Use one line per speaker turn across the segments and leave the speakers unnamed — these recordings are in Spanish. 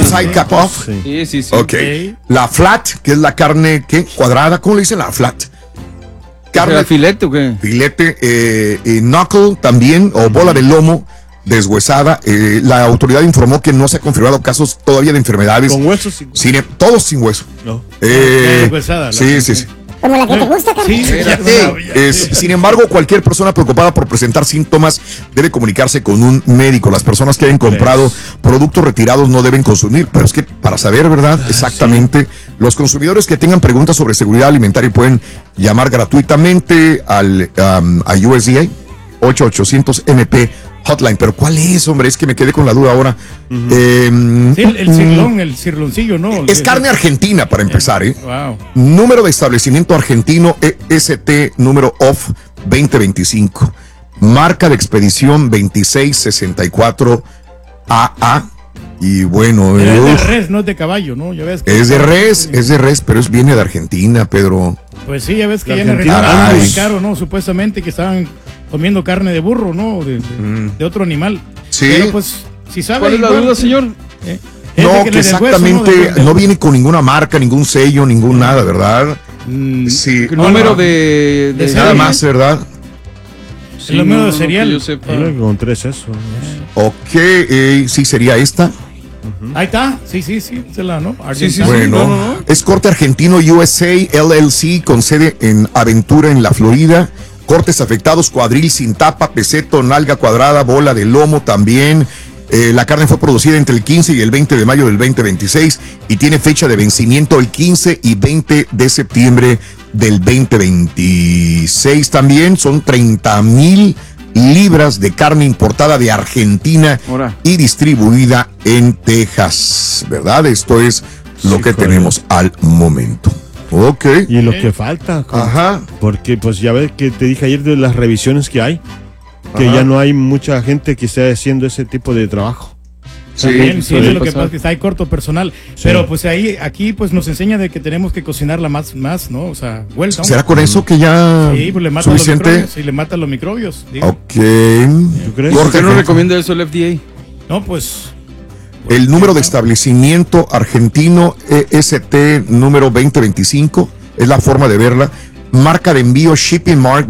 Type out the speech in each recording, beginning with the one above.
flat side cut off.
Sí.
Ok. La flat, que es la carne, ¿qué? Cuadrada, ¿cómo le dicen la flat?
¿Carne filete o qué?
Filete, knuckle también, o bola de lomo deshuesada. La autoridad informó que no se ha confirmado casos todavía de enfermedades.
¿Con huesos?
Todos sin hueso.
No.
Deshuesada. Sí.
Como la que te gusta, Carmen.
Sin embargo, cualquier persona preocupada por presentar síntomas debe comunicarse con un médico. Las personas que hayan comprado productos retirados no deben consumir, pero es que para saber, ¿verdad? Exactamente, los consumidores que tengan preguntas sobre seguridad alimentaria pueden llamar gratuitamente a USDA 8800-MP Hotline. Pero ¿cuál es, hombre? Es que me quedé con la duda ahora.
El cirloncillo, ¿no?
Es carne argentina para empezar,
Wow.
Número de establecimiento argentino EST número OFF 2025. Marca de expedición 2664 AA. Y bueno,
es de res, no es de caballo, ¿no? Ya ves que
es de res, pero viene de Argentina, Pedro.
Pues sí, ya ves que ya en Argentina es muy caro, ¿no? Supuestamente que estaban comiendo carne de burro, ¿no? De otro animal.
Sí.
Pero pues, si sabe.
¿Cuál es la duda, señor?
No, que exactamente no viene con ninguna marca, ningún sello, ningún nada, ¿verdad?
Sí. Número de
nada más, ¿verdad?
Sí, el número de serial.
Yo encontré eso.
Ok, sí, sería esta.
Ahí está, sí, se la, ¿no?
Sí. Bueno, es corte argentino USA LLC con sede en Aventura, en la Florida. Cortes afectados, cuadril sin tapa, peseto, nalga cuadrada, bola de lomo también. La carne fue producida entre el 15 y el 20 de mayo del 2026 y tiene fecha de vencimiento el 15 y 20 de septiembre del 2026 también. Son 30,000 libras de carne importada de Argentina y distribuida en Texas, ¿verdad? Esto es lo que tenemos al momento. Ok.
Y lo que falta.
Ajá.
Porque pues ya ves que te dije ayer de las revisiones que hay, que ya no hay mucha gente que esté haciendo ese tipo de trabajo.
También, es lo que pasa, que está ahí corto personal. Sí. Pero pues aquí pues nos enseña de que tenemos que cocinarla más, ¿no? O sea, vuelta.
¿Será con eso que ya
sí, pues le mata
suficiente?
Los microbios, sí, le mata los microbios. Digo.
Ok.
¿Tú crees?
¿Por qué no recomienda eso el FDA?
No, pues...
El número de establecimiento argentino EST número 2025 es la forma de verla. Marca de envío Shipping Mark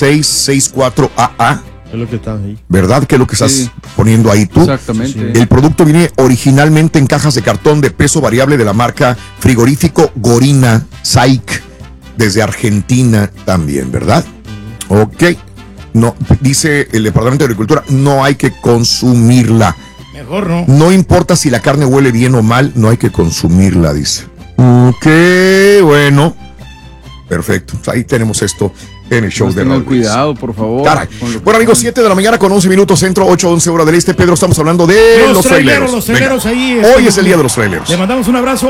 2664AA.
Es lo que está ahí.
¿Verdad? Que es lo que estás poniendo ahí tú.
Exactamente.
El producto viene originalmente en cajas de cartón de peso variable de la marca frigorífico Gorina Saik, desde Argentina también, ¿verdad? Ok. No, dice el Departamento de Agricultura, no hay que consumirla.
Mejor no.
No importa si la carne huele bien o mal, no hay que consumirla, dice. Ok, bueno. Perfecto. Ahí tenemos esto en el show de Raúl.
Cuidado, por favor.
Caray. Bueno, amigos, 7 de la mañana con 11 minutos centro, 8:11 hora del este. Pedro, estamos hablando de los traileros.
Los traileros ahí.
Hoy es el día de los traileros.
Le mandamos un abrazo,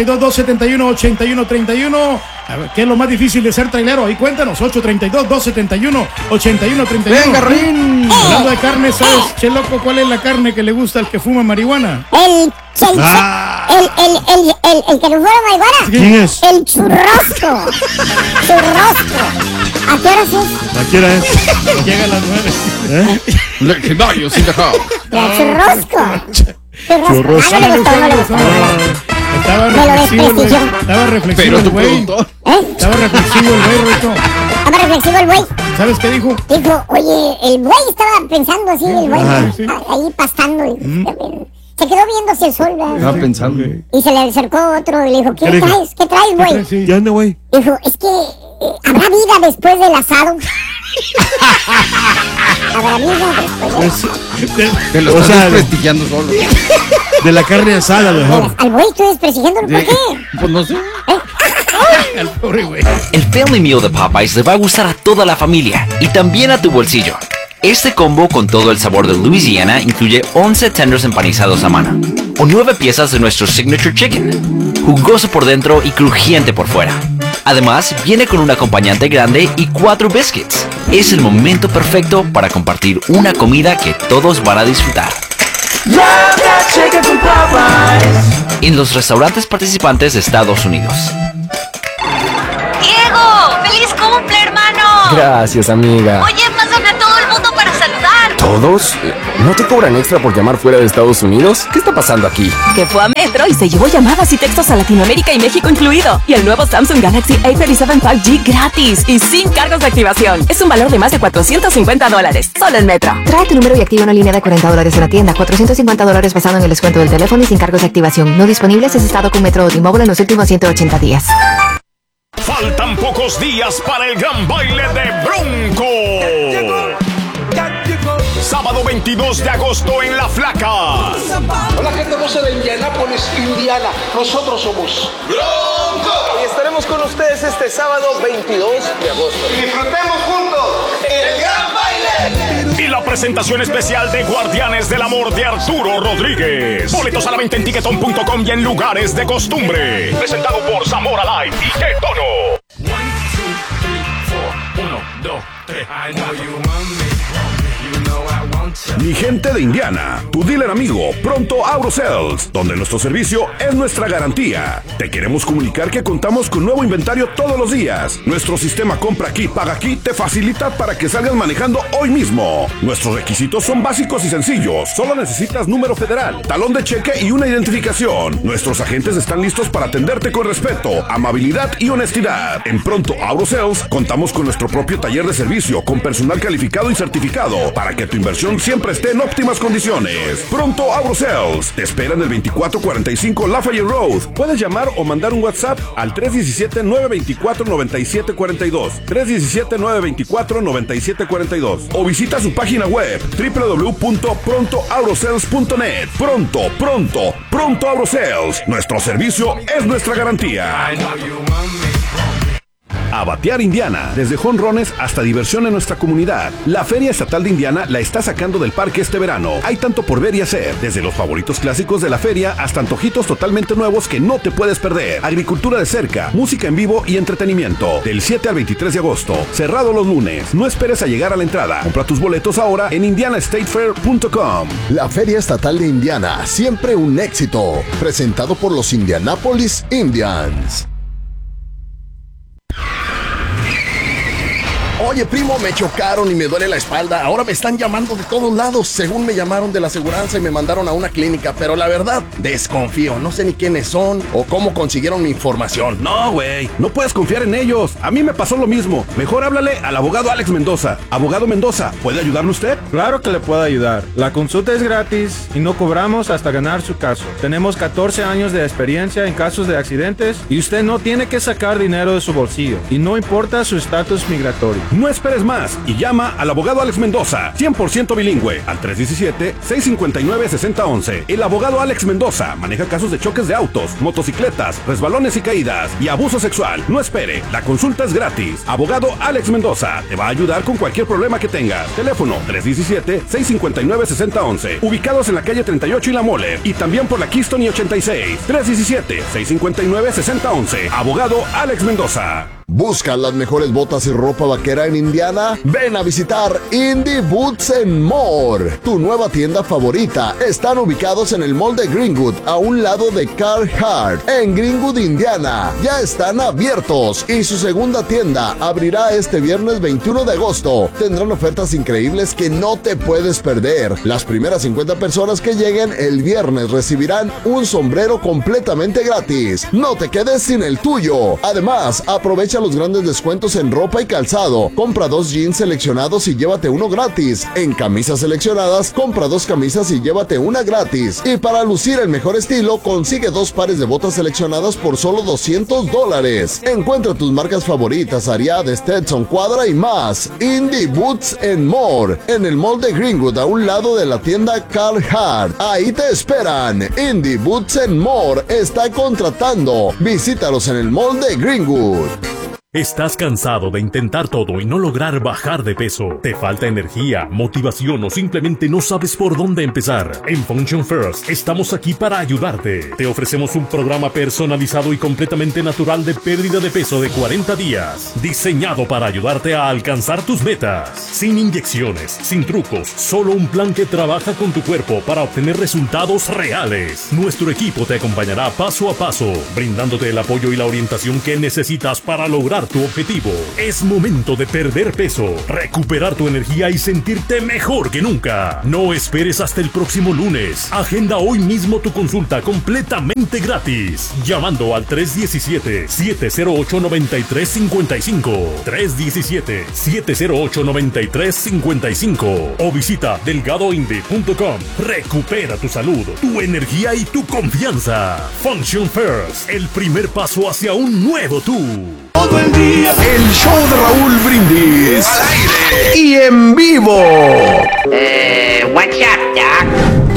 832-271-8131. A ver, ¿qué es lo más difícil de ser trailero? Ahí cuéntanos, 832-271-8131.
Venga, Rin.
Hablando de carne, ¿sabes, che loco, cuál es la carne que le gusta al que fuma marihuana?
El que le fuma marihuana.
¿Quién es?
El churrasco. ¿A qué hora es?
¿A qué hora es?
Llega a las 9.
Legendarios sin dejar.
Churrasco.
Estaba reflexivo el güey. Estaba reflexivo el güey, Rito.
Estaba reflexivo el güey.
¿Sabes qué dijo?
Dijo, oye, el güey estaba pensando así, el güey, ahí pastando. Se quedó viendo hacia el sol, ¿verdad?
Estaba pensando.
Y se le acercó otro y le dijo, ¿qué traes? ¿Qué traes, güey?
¿Qué onda, güey?
Dijo, es que ¿habrá vida después del asado? ¿Habrá vida después
Te lo estás desprestigiando solo.
De la carne asada, mejor.
Al güey estoy desprestigiándolo, ¿por qué?
Pues no sé.
El pobre güey.
El Family Meal de Popeyes le va a gustar a toda la familia y también a tu bolsillo. Este combo con todo el sabor de Louisiana incluye 11 tenders empanizados a mano o 9 piezas de nuestro Signature Chicken, jugoso por dentro y crujiente por fuera. Además, viene con un acompañante grande y 4 biscuits. Es el momento perfecto para compartir una comida que todos van a disfrutar. En los restaurantes participantes de Estados Unidos.
¡Diego! ¡Feliz cumple, hermano!
Gracias, amiga.
Oye, pásame a todo el mundo para saludar. ¿Todos? ¿No te cobran extra por llamar fuera de Estados Unidos? ¿Qué está pasando aquí?
Que fue a Metro y se llevó llamadas y textos a Latinoamérica y México incluido. Y el nuevo Samsung Galaxy A37 5G gratis y sin cargos de activación. Es un valor de más de $450. Solo en Metro.
Trae tu número y activa una línea de $40 en la tienda. $450 basado en el descuento del teléfono y sin cargos de activación. No disponible si es estado con Metro o T-Mobile en los últimos 180 días.
Faltan pocos días para el gran baile de Bronco. Sábado 22 de agosto en La Flaca.
Hola gente hermosa de Indianápolis, Indiana. Nosotros somos
Bronco. Y estaremos con ustedes este sábado 22 de agosto.
Y disfrutemos juntos el gran baile.
Y la presentación especial de Guardianes del Amor de Arturo Rodríguez. Boletos a la venta en Ticketon.com y en lugares de costumbre. Presentado por Zamora Live y Qué Tono. 1, 2, 3, 4. 1, 2, 3. I know you want me.
Mi gente de Indiana, tu dealer amigo Pronto AutoSales, donde nuestro servicio es nuestra garantía. Te queremos comunicar que contamos con nuevo inventario todos los días. Nuestro sistema compra aquí, paga aquí te facilita para que salgas manejando hoy mismo. Nuestros requisitos son básicos y sencillos. Solo necesitas número federal, talón de cheque y una identificación. Nuestros agentes están listos para atenderte con respeto, amabilidad y honestidad. En Pronto AutoSales contamos con nuestro propio taller de servicio con personal calificado y certificado para que tu inversión siempre esté en óptimas condiciones. Pronto AutoSales te espera en el 2445 Lafayette Road. Puedes llamar o mandar un WhatsApp al 317-924-9742 317-924-9742 o visita su página web www.prontoautosales.net. Pronto AutoSales. Nuestro servicio es nuestra garantía. Abatear Indiana, desde jonrones hasta diversión en nuestra comunidad. La Feria Estatal de Indiana la está sacando del parque este verano. Hay tanto por ver y hacer, desde los favoritos clásicos de la feria hasta antojitos totalmente nuevos que no te puedes perder. Agricultura de cerca, música en vivo y entretenimiento. Del 7 al 23 de agosto, cerrado los lunes. No esperes a llegar a la entrada. Compra tus boletos ahora en indianastatefair.com.
La Feria Estatal de Indiana, siempre un éxito. Presentado por los Indianapolis Indians. Oye, primo, me chocaron y me duele la espalda. Ahora me están llamando de todos lados. Según me llamaron de la aseguranza y me mandaron a una clínica. Pero la verdad, desconfío. No sé ni quiénes son o cómo consiguieron mi información.
No, güey. No puedes confiar en ellos. A mí me pasó lo mismo. Mejor háblale al abogado Alex Mendoza. Abogado Mendoza, ¿puede ayudarle usted?
Claro que le puedo ayudar. La consulta es gratis y no cobramos hasta ganar su caso. Tenemos 14 años de experiencia en casos de accidentes y usted no tiene que sacar dinero de su bolsillo. Y no importa su estatus migratorio.
No esperes más y llama al abogado Alex Mendoza, 100% bilingüe, al 317-659-6011. El abogado Alex Mendoza maneja casos de choques de autos, motocicletas, resbalones y caídas y abuso sexual. No espere, la consulta es gratis. Abogado Alex Mendoza te va a ayudar con cualquier problema que tengas. Teléfono 317-659-6011. Ubicados en la calle 38 y La Mole y también por la Keystone y 86. 317-659-6011. Abogado Alex Mendoza.
¿Buscas las mejores botas y ropa vaquera en Indiana? Ven a visitar Indie Boots and More, tu nueva tienda favorita. Están ubicados en el mall de Greenwood, a un lado de Carhartt, en Greenwood, Indiana. Ya están abiertos y su segunda tienda abrirá este viernes 21 de agosto. Tendrán ofertas increíbles que no te puedes perder. Las primeras 50 personas que lleguen el viernes recibirán un sombrero completamente gratis. No te quedes sin el tuyo. Además, aprovecha los grandes descuentos en ropa y calzado. Compra 2 jeans seleccionados y llévate uno gratis. En camisas seleccionadas, compra 2 camisas y llévate una gratis. Y para lucir el mejor estilo, consigue 2 pares de botas seleccionadas por solo $200. Encuentra tus marcas favoritas, Ariat, Stetson, Quadra y más. Indie Boots and More, en el mall de Greenwood, a un lado de la tienda Carhartt. Ahí te esperan. Indie Boots and More está contratando. Visítalos en el mall de Greenwood.
¿Estás cansado de intentar todo y no lograr bajar de peso? ¿Te falta energía, motivación o simplemente no sabes por dónde empezar? En Function First estamos aquí para ayudarte. Te ofrecemos un programa personalizado y completamente natural de pérdida de peso de 40 días, diseñado para ayudarte a alcanzar tus metas. Sin inyecciones, sin trucos, solo un plan que trabaja con tu cuerpo para obtener resultados reales. Nuestro equipo te acompañará paso a paso, brindándote el apoyo y la orientación que necesitas para lograr lograr tu objetivo. Es momento de perder peso, recuperar tu energía y sentirte mejor que nunca. No esperes hasta el próximo lunes. Agenda hoy mismo tu consulta completamente gratis, llamando al 317-708-9355, 317-708-9355 o visita delgadoinde.com. Recupera tu salud, tu energía y tu confianza. Function First, el primer paso hacia un nuevo tú.
Todo el día. El show de Raúl Brindis. Al aire y en vivo.
What's up, Doc?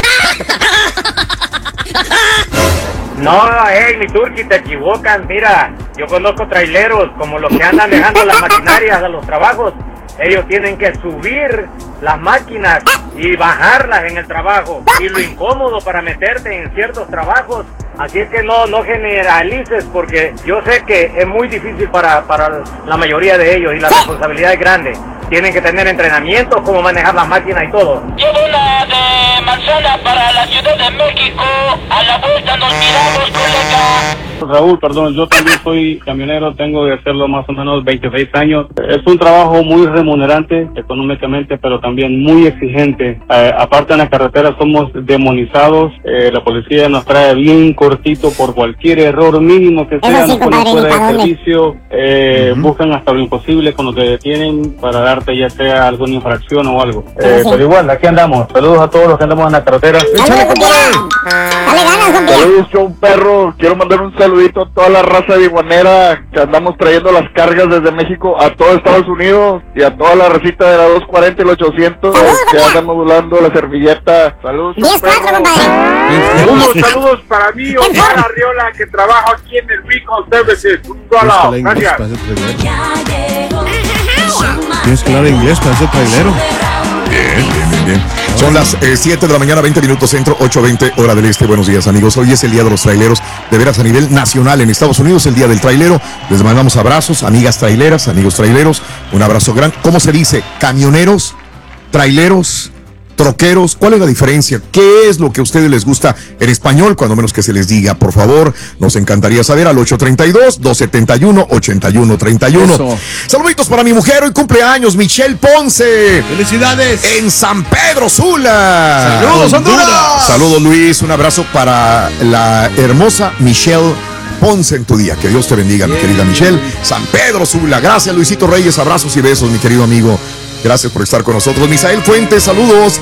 No, mi turqui, te equivocas. Mira, yo conozco traileros como los que andan dejando las maquinarias a los trabajos. Ellos tienen que subir las máquinas y bajarlas en el trabajo. Y lo incómodo para meterte en ciertos trabajos. Así es que no generalices, porque yo sé que es muy difícil para la mayoría de ellos y la responsabilidad es grande. Tienen que tener entrenamiento, cómo manejar las máquinas y todo.
Llevo una de manzana para la Ciudad de México. A la vuelta nos miramos, colega.
Raúl, perdón, yo también soy camionero, tengo de hacerlo más o menos 26 años. Es un trabajo muy remunerante económicamente, pero también muy exigente. Aparte en la carretera somos demonizados, la policía nos trae bien cortito por cualquier error mínimo que sea, nos ponen fuera de servicio, buscan hasta lo imposible cuando te detienen para darte ya sea alguna infracción o algo. Pero igual, aquí andamos. Saludos a todos los que andamos en la carretera.
Saludos, show perro. Quiero mandar un saludito a toda la raza biguanera que andamos trayendo las cargas desde México a todo Estados Unidos y a toda la racita de la 240 y el 800 que andan modulando la servilleta. Saludos, show perro.
Saludos para mí, Omar Arriola, que trabajo aquí en el Recall Services. Un saludo, gracias.
Tienes que hablar inglés para ser trailero.
Bien. Son las 7 de la mañana, 20 minutos centro, 8:20 hora del este. Buenos días, amigos. Hoy es el día de los traileros, de veras a nivel nacional en Estados Unidos, el día del trailero. Les mandamos abrazos, amigas traileras, amigos traileros. Un abrazo grande. ¿Cómo se dice? ¿Camioneros? ¿Traileros? ¿Troqueros? ¿Cuál es la diferencia? ¿Qué es lo que a ustedes les gusta en español? Cuando menos que se les diga, por favor. Nos encantaría saber al 832-271-8131. Saluditos para mi mujer, hoy cumpleaños, Michelle Ponce.
¡Felicidades!
En San Pedro Sula.
¡Saludos, Honduras!
Saludos, Luis. Un abrazo para la hermosa Michelle Ponce en tu día. Que Dios te bendiga, mi querida Michelle. San Pedro Sula. Gracias, Luisito Reyes. Abrazos y besos, mi querido amigo. Gracias por estar con nosotros. Misael Fuentes, saludos.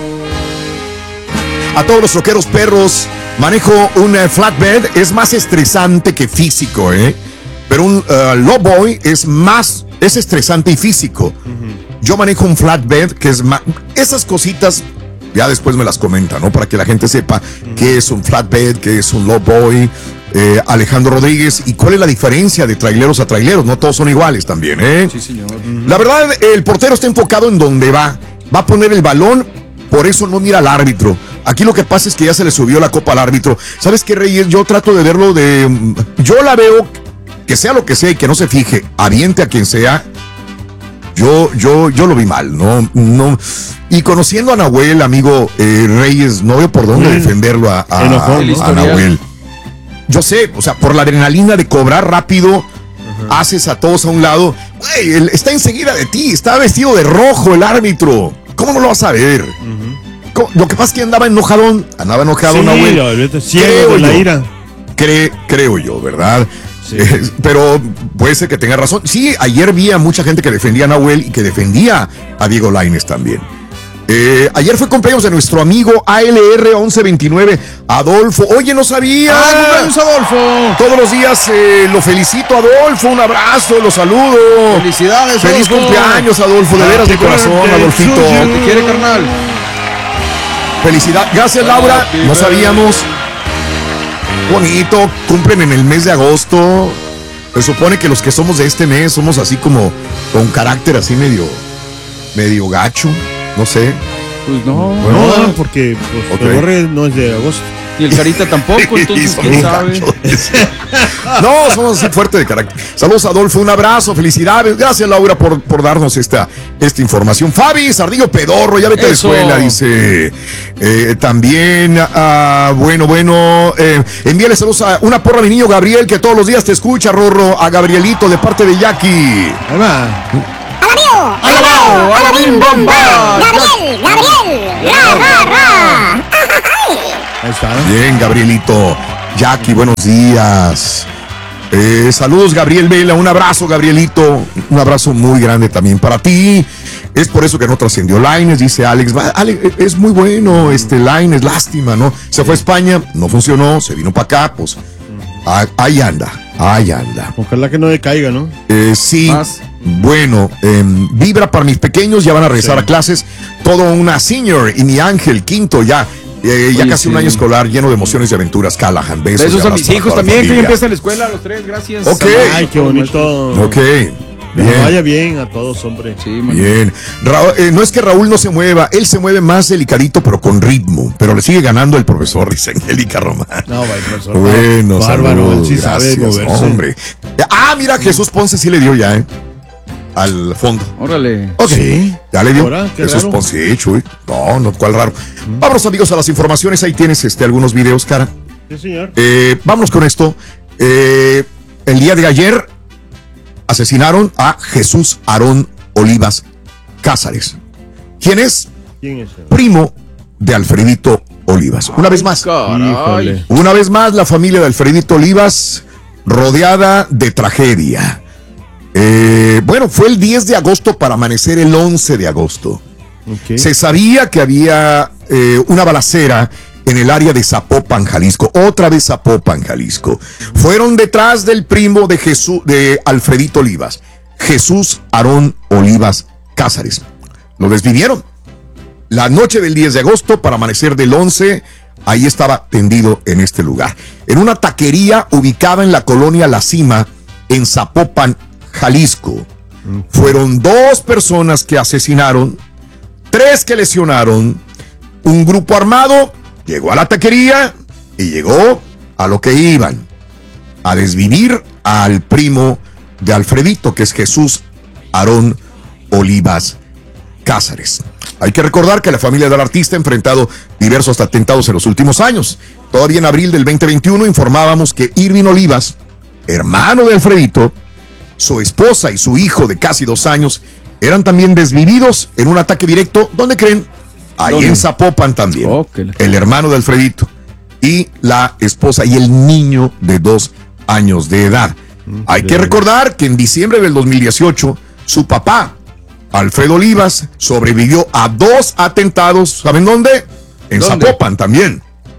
A todos los troqueros perros. Manejo un flatbed. Es más estresante que físico, pero un lowboy es estresante y físico. Yo manejo un flatbed que es más... Esas cositas ya después me las comentan, ¿no? Para que la gente sepa qué es un flatbed, qué es un lowboy. Alejandro Rodríguez, ¿y cuál es la diferencia de traileros a traileros? No todos son iguales también,
Sí, señor.
La verdad, el portero está enfocado en donde va a poner el balón, por eso no mira al árbitro. Aquí lo que pasa es que ya se le subió la copa al árbitro. ¿Sabes qué, Reyes? Yo trato de verlo yo la veo, que sea lo que sea y que no se fije, aviente a quien sea. Yo lo vi mal, no. Y conociendo a Nahuel, amigo Reyes, no veo por dónde defenderlo a Nahuel. Yo sé, o sea, por la adrenalina de cobrar rápido, haces a todos a un lado. Güey, él está enseguida de ti, está vestido de rojo el árbitro. ¿Cómo no lo vas a ver? Lo que pasa es que andaba enojado, Nahuel.
Ciego de la ira.
Creo yo, ¿verdad?
Sí.
Pero puede ser que tenga razón. Sí, ayer vi a mucha gente que defendía a Nahuel y que defendía a Diego Lainez también. Ayer fue cumpleaños de nuestro amigo ALR 1129, Adolfo. Oye, no sabía.
¡Cumpleaños, Adolfo!
Todos los días lo felicito, Adolfo. Un abrazo, lo saludo.
¡Felicidades,
Feliz
Adolfo!
Cumpleaños, Adolfo, de veras de corazón, Adolfito.
Te quiere, carnal.
Felicidad. Gracias, Laura. No sabíamos. Bonito. Cumplen en el mes de agosto. Se supone que los que somos de este mes somos así como con carácter así medio gacho. No sé.
Pues no.
No, porque el Borre no es de agosto.
Y el Carita tampoco, entonces quién sabe.
No, somos así fuerte de carácter. Saludos, Adolfo, un abrazo, felicidades. Gracias, Laura, por darnos esta esta información. Fabi Sardillo Pedorro, ya vete a la escuela, dice. También, envíale saludos a una porra a mi niño Gabriel, que todos los días te escucha, Rorro, a Gabrielito de parte de Jackie.
Ahí va.
¡A la bim bomba! ¡Gabriel! ¡Ra!
Ahí está.
Bien, Gabrielito. Jackie, buenos días. Saludos, Gabriel Vela. Un abrazo, Gabrielito. Un abrazo muy grande también para ti. Es por eso que no trascendió Lainez, dice Alex. Alex, es muy bueno Lainez, lástima, ¿no? Se fue a España, no funcionó, se vino para acá, pues ahí anda.
Ojalá que no decaiga, ¿no?
Sí. Bueno, vibra para mis pequeños, ya van a regresar a clases. Todo una senior y mi Ángel, quinto ya. Ya casi un año escolar lleno de emociones y aventuras. Callahan,
besos a mis hijos también, que ya empiezan la escuela, los tres, gracias.
Ok.
Ay, qué bonito.
Ok.
Bien. Vaya bien a todos, hombre.
Sí, man.
Bien. No es que Raúl no se mueva, él se mueve más delicadito, pero con ritmo. Pero le sigue ganando el profesor, dice Angélica Román.
No, el profesor.
Bueno,
bárbaro,
salud,
sí sabe
gracias,
moverse.
hombre. Mira, Jesús Ponce sí le dio ya, al fondo.
Órale.
Ok.
Sí.
Ya le dio.
Ahora,
Jesús
raro.
Ponce, Chuy. No, cuál raro. Vámonos, amigos, a las informaciones. Ahí tienes algunos videos, cara.
Sí, señor.
Vámonos con esto. El día de ayer asesinaron a Jesús Aarón Olivas Cázares. ¿Quién es?
¿Quién es?
Primo de Alfredito Olivas. Una vez más.
Híjole.
Una vez más, la familia de Alfredito Olivas rodeada de tragedia. Fue el 10 de agosto para amanecer el 11 de agosto.
Okay.
Se sabía que había una balacera en el área de Zapopan, Jalisco. Otra vez Zapopan, Jalisco. Fueron detrás del primo de Alfredito Olivas, Jesús Aarón Olivas Cázares. Lo desvivieron. La noche del 10 de agosto para amanecer del 11, ahí estaba tendido en este lugar. En una taquería ubicada en la colonia La Cima, en Zapopan, Jalisco. Fueron 2 personas que asesinaron, 3 que lesionaron. Un grupo armado llegó a la taquería y llegó a lo que iban, a desvivir al primo de Alfredito, que es Jesús Aarón Olivas Cázares. Hay que recordar que la familia del artista ha enfrentado diversos atentados en los últimos años. Todavía en abril del 2021 informábamos que Irving Olivas, hermano de Alfredito, su esposa y su hijo de casi 2 años eran también desvividos en un ataque directo. ¿Dónde creen? Ahí en Zapopan también. El hermano de Alfredito y la esposa y el niño de 2 años de edad. Hay que recordar que en diciembre del 2018 su papá, Alfredo Olivas, sobrevivió a 2 atentados. ¿Saben dónde? En Zapopan también.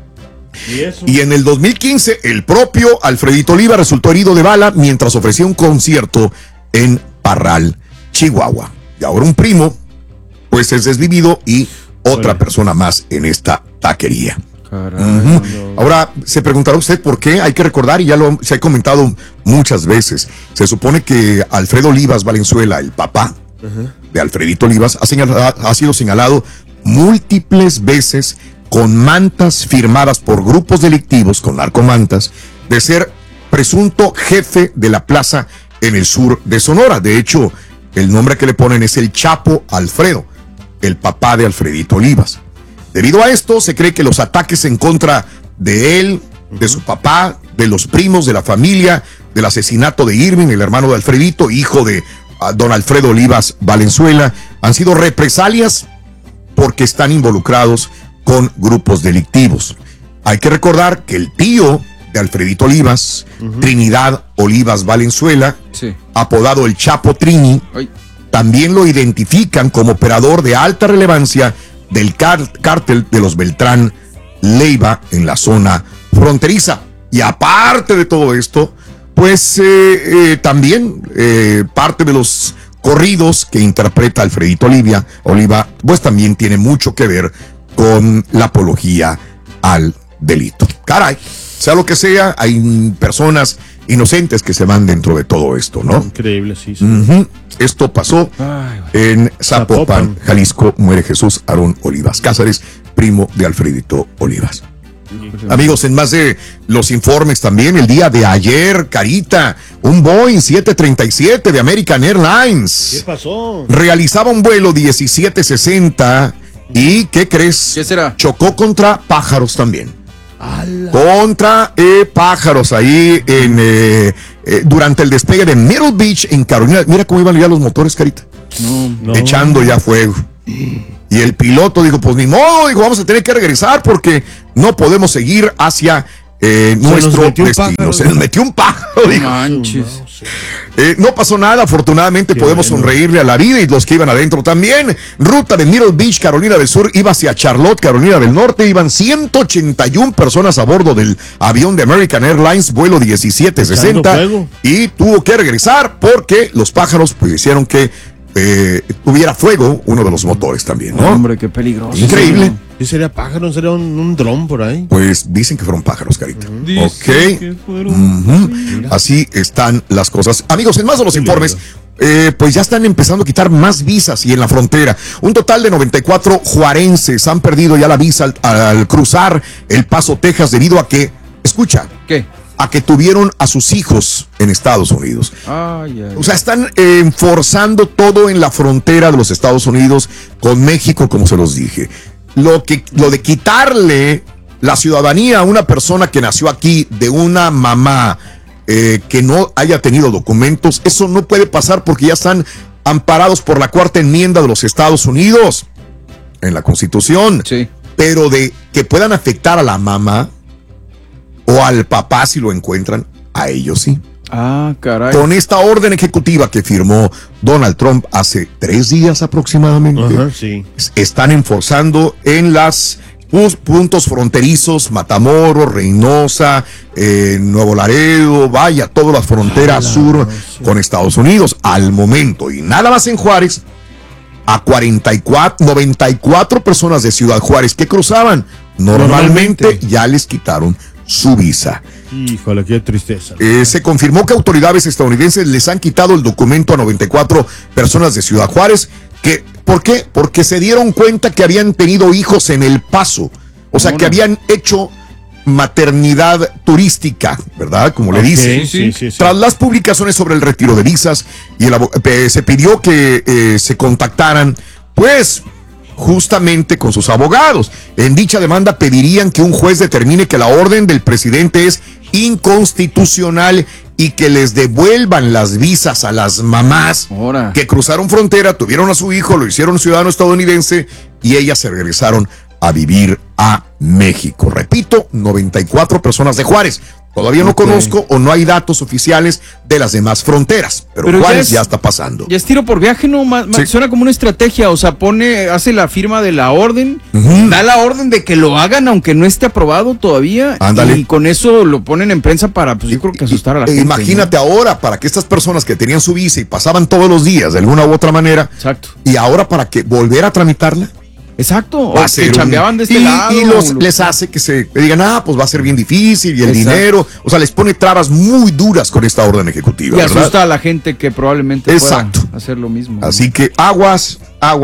Y en el 2015, el propio Alfredito Olivas resultó herido de bala mientras ofrecía un concierto en Parral, Chihuahua. Y ahora un primo, pues es desvivido y otra persona más en esta taquería. Ahora, se preguntará usted por qué. Hay que recordar, y ya se ha comentado muchas veces, se supone que Alfredo Olivas Valenzuela, el papá de Alfredito Olivas, ha sido señalado múltiples veces con mantas firmadas por grupos delictivos, con narcomantas, de ser presunto jefe de la plaza en el sur de Sonora. De hecho, el nombre que le ponen es el Chapo Alfredo, el papá de Alfredito Olivas. Debido a esto, se cree que los ataques en contra de él, de su papá, de los primos, de la familia, del asesinato de Irving, el hermano de Alfredito, hijo de don Alfredo Olivas Valenzuela, han sido represalias porque están involucrados con grupos delictivos. Hay que recordar que el tío de Alfredito Olivas, Trinidad Olivas Valenzuela, apodado el Chapo Trini, también lo identifican como operador de alta relevancia del cártel de los Beltrán Leiva en la zona fronteriza. Y aparte de todo esto, pues también parte de los corridos que interpreta Alfredito Oliva, pues también tiene mucho que ver con la apología al delito. Caray, sea lo que sea, hay personas inocentes que se van dentro de todo esto, ¿no?
Increíble, sí.
Esto pasó en Zapopan, Jalisco. Muere Jesús Aarón Olivas Cázares, primo de Alfredito Olivas. Amigos, en más de los informes también, el día de ayer, Carita, un Boeing 737 de American Airlines.
¿Qué pasó?
Realizaba un vuelo 1760 y, ¿qué crees?
¿Qué será?
Chocó contra pájaros también. Contra pájaros ahí durante el despegue de Myrtle Beach en Carolina. Mira cómo iban ya los motores, Carita. Echando ya fuego. Y el piloto dijo, pues ni modo, dijo, vamos a tener que regresar porque no podemos seguir hacia nuestro destino. Se nos metió un pájaro, dijo. No pasó nada, afortunadamente podemos sonreírle a la vida y los que iban adentro también. Ruta de Myrtle Beach, Carolina del Sur, iba hacia Charlotte, Carolina del Norte. Iban 181 personas a bordo del avión de American Airlines, vuelo 1760. Y tuvo que regresar porque los pájaros pues hicieron que tuviera fuego uno de los motores también, ¿no?
Hombre, qué peligroso.
Increíble.
¿Y sería pájaro? ¿Sería un dron por ahí?
Pues dicen que fueron pájaros, Carita. Así están las cosas. Amigos, en más de los informes, pues ya están empezando a quitar más visas y en la frontera. Un total de 94 juarenses han perdido ya la visa al cruzar El Paso, Texas, debido a que, escucha,
¿qué?
A que tuvieron a sus hijos en Estados Unidos. O sea, están forzando todo en la frontera de los Estados Unidos con México, como se los dije. Lo de quitarle la ciudadanía a una persona que nació aquí de una mamá que no haya tenido documentos, eso no puede pasar porque ya están amparados por la Cuarta Enmienda de los Estados Unidos en la Constitución.
Sí.
Pero de que puedan afectar a la mamá o al papá si lo encuentran, a ellos sí.
Ah, caray.
Con esta orden ejecutiva que firmó Donald Trump hace 3 días aproximadamente, están enforzando en las puntos fronterizos, Matamoros, Reynosa, Nuevo Laredo, vaya, toda la frontera sur con Estados Unidos al momento. Y nada más en Juárez, a 94 personas de Ciudad Juárez que cruzaban, normalmente ya les quitaron su visa.
Híjole, qué tristeza.
Se confirmó que autoridades estadounidenses les han quitado el documento a 94 personas de Ciudad Juárez. ¿Por qué? Porque se dieron cuenta que habían tenido hijos en El Paso. O sea, que habían hecho maternidad turística, ¿verdad? Como le dicen.
Sí.
Tras las publicaciones sobre el retiro de visas, y se pidió que se contactaran, pues, justamente con sus abogados. En dicha demanda pedirían que un juez determine que la orden del presidente es inconstitucional y que les devuelvan las visas a las mamás que cruzaron frontera, tuvieron a su hijo, lo hicieron ciudadano estadounidense y ellas se regresaron a vivir a México. Repito, 94 personas de Juárez. Todavía no conozco o no hay datos oficiales de las demás fronteras, pero Juárez ya está pasando.
Ya es tiro por viaje, ¿no? Suena como una estrategia, o sea, hace la firma de la orden, da la orden de que lo hagan aunque no esté aprobado todavía.
Ándale.
Y con eso lo ponen en prensa para, pues yo creo que asustar a la gente.
Imagínate ahora, para que estas personas que tenían su visa y pasaban todos los días de alguna u otra manera, y ahora para que volver a tramitarla.
Exacto, o que chambeaban de este lado.
Y les hace que se digan, pues va a ser bien difícil y el dinero, o sea, les pone trabas muy duras con esta orden ejecutiva.
Y
¿verdad?
asusta a la gente que probablemente pueda hacer lo mismo.
Así que aguas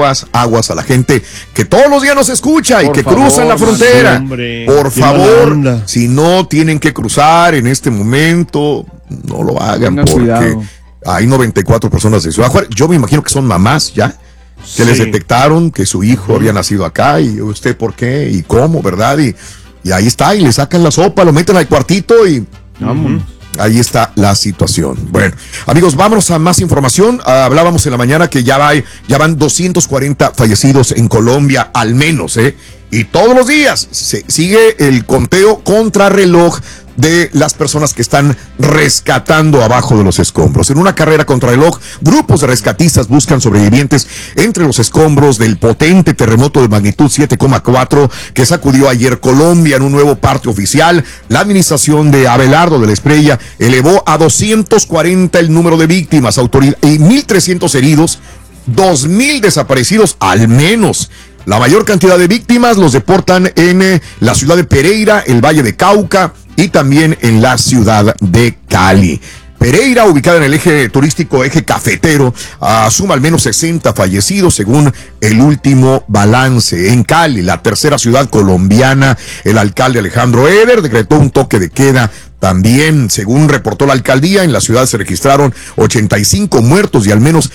a la gente que todos los días nos escucha y que cruzan la frontera. Por favor, si no tienen que cruzar en este momento, no lo hagan. Porque cuidado. Hay 94 personas de Ciudad Juárez. Yo me imagino que son mamás ya. Que les detectaron que su hijo había nacido acá y usted por qué y cómo, ¿verdad? Y ahí está, y le sacan la sopa, lo meten al cuartito y ahí está la situación. Bueno, amigos, vámonos a más información. Hablábamos en la mañana que ya van 240 fallecidos en Colombia, al menos, y todos los días se sigue el conteo contrarreloj de las personas que están rescatando abajo de los escombros. En una carrera contrarreloj, grupos de rescatistas buscan sobrevivientes entre los escombros del potente terremoto de magnitud 7,4 que sacudió ayer Colombia. En un nuevo parte oficial, la administración de Abelardo de la Espriella elevó a 240 el número de víctimas, y 1,300 heridos, 2,000 desaparecidos al menos. La mayor cantidad de víctimas los deportan en la ciudad de Pereira, el Valle de Cauca y también en la ciudad de Cali. Pereira, ubicada en el eje turístico, eje cafetero, suma al menos 60 fallecidos según el último balance. En Cali, la tercera ciudad colombiana, el alcalde Alejandro Eder decretó un toque de queda. También, según reportó la alcaldía, en la ciudad se registraron 85 muertos y al menos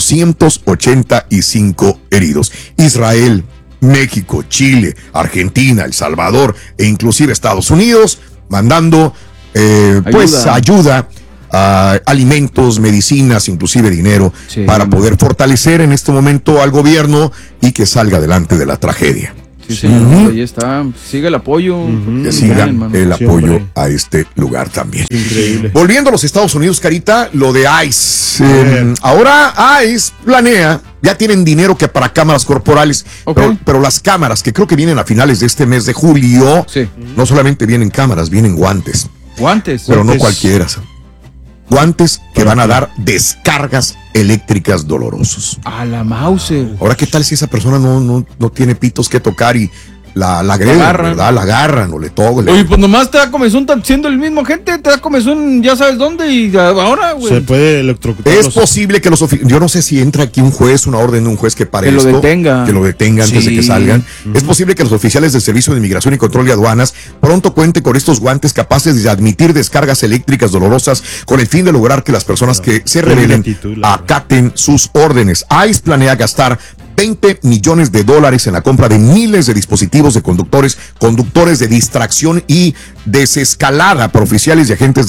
885 heridos. Israel, México, Chile, Argentina, El Salvador e inclusive Estados Unidos mandando ayuda, alimentos, medicinas, inclusive dinero, para poder fortalecer en este momento al gobierno y que salga adelante de la tragedia.
Sí, señor, ahí está. Sigue el apoyo.
Que siga el apoyo a este lugar también.
Increíble.
Volviendo a los Estados Unidos, Carita, lo de ICE. Ahora ICE planea, ya tienen dinero que para cámaras corporales, pero las cámaras que creo que vienen a finales de este mes de julio, no solamente vienen cámaras, vienen guantes.
Guantes.
Pero no cualquiera. Guantes que van a dar descargas eléctricas dolorosos.
A la Mauser.
Ahora, ¿qué tal si esa persona no tiene pitos que tocar y la agreden, ¿verdad? La agarran o le tocan.
Oye, pues nomás te da comezón siendo el mismo gente, te da comezón ya sabes dónde y ahora, güey.
Se puede electrocutar.
Es posible que yo no sé si entra aquí un juez, una orden de un juez que pare esto. Que lo detenga antes de que salgan. Es posible que los oficiales del Servicio de Inmigración y Control de Aduanas pronto cuenten con estos guantes capaces de admitir descargas eléctricas dolorosas con el fin de lograr que las personas que se rebelen acaten sus órdenes. ICE planea gastar $20 millones en la compra de miles de dispositivos de conductores de distracción y desescalada por oficiales y agentes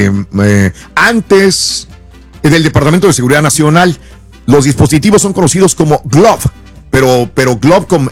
antes del Departamento de Seguridad Nacional. Los dispositivos son conocidos como GLOVE, pero GLOVE con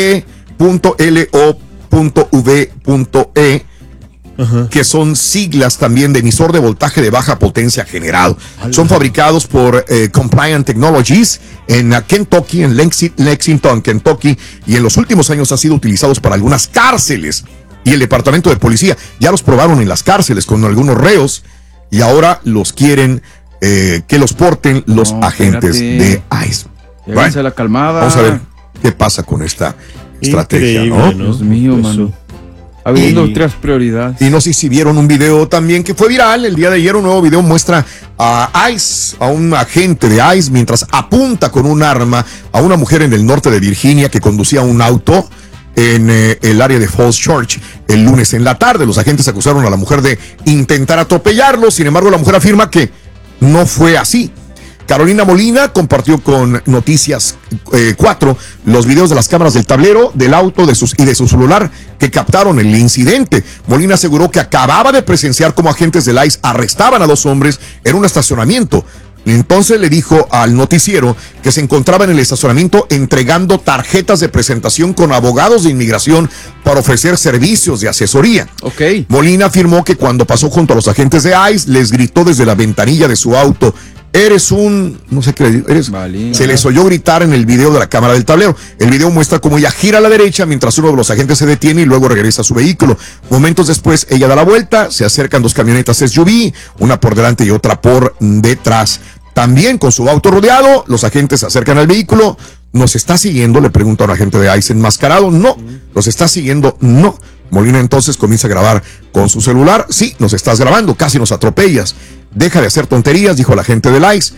G.L.O.V.E, que son siglas también de emisor de voltaje de baja potencia generado. Son fabricados por Compliant Technologies en Kentucky, en Lexington, Kentucky, y en los últimos años han sido utilizados para algunas cárceles y el departamento de policía. Ya los probaron en las cárceles con algunos reos y ahora los quieren que los porten los agentes de ICE.
Bueno, la calmada.
Vamos a ver qué pasa con esta estrategia, ¿no?
Dios mío, mano. Habiendo otras prioridades.
Y no sé si vieron un video también que fue viral el día de ayer. Un nuevo video muestra a ICE, a un agente de ICE, mientras apunta con un arma a una mujer en el norte de Virginia que conducía un auto en el área de Falls Church el lunes en la tarde. Los agentes acusaron a la mujer de intentar atropellarlo. Sin embargo, la mujer afirma que no fue así. Carolina Molina compartió con Noticias 4 los videos de las cámaras del tablero, del auto y de su celular que captaron el incidente. Molina aseguró que acababa de presenciar cómo agentes del ICE arrestaban a 2 hombres en un estacionamiento. Entonces le dijo al noticiero que se encontraba en el estacionamiento entregando tarjetas de presentación con abogados de inmigración para ofrecer servicios de asesoría. Molina afirmó que cuando pasó junto a los agentes de ICE les gritó desde la ventanilla de su auto: eres un, no sé qué le digo, se les oyó gritar en el video de la cámara del tablero. El video muestra cómo ella gira a la derecha mientras uno de los agentes se detiene y luego regresa a su vehículo. Momentos después, ella da la vuelta, se acercan 2 camionetas SUV, una por delante y otra por detrás. También con su auto rodeado, los agentes se acercan al vehículo. ¿Nos está siguiendo?, le pregunta a un agente de ICE enmascarado. No. ¿Nos está siguiendo? No. Molina entonces comienza a grabar con su celular. Sí, nos estás grabando, casi nos atropellas. Deja de hacer tonterías, dijo la agente del ICE.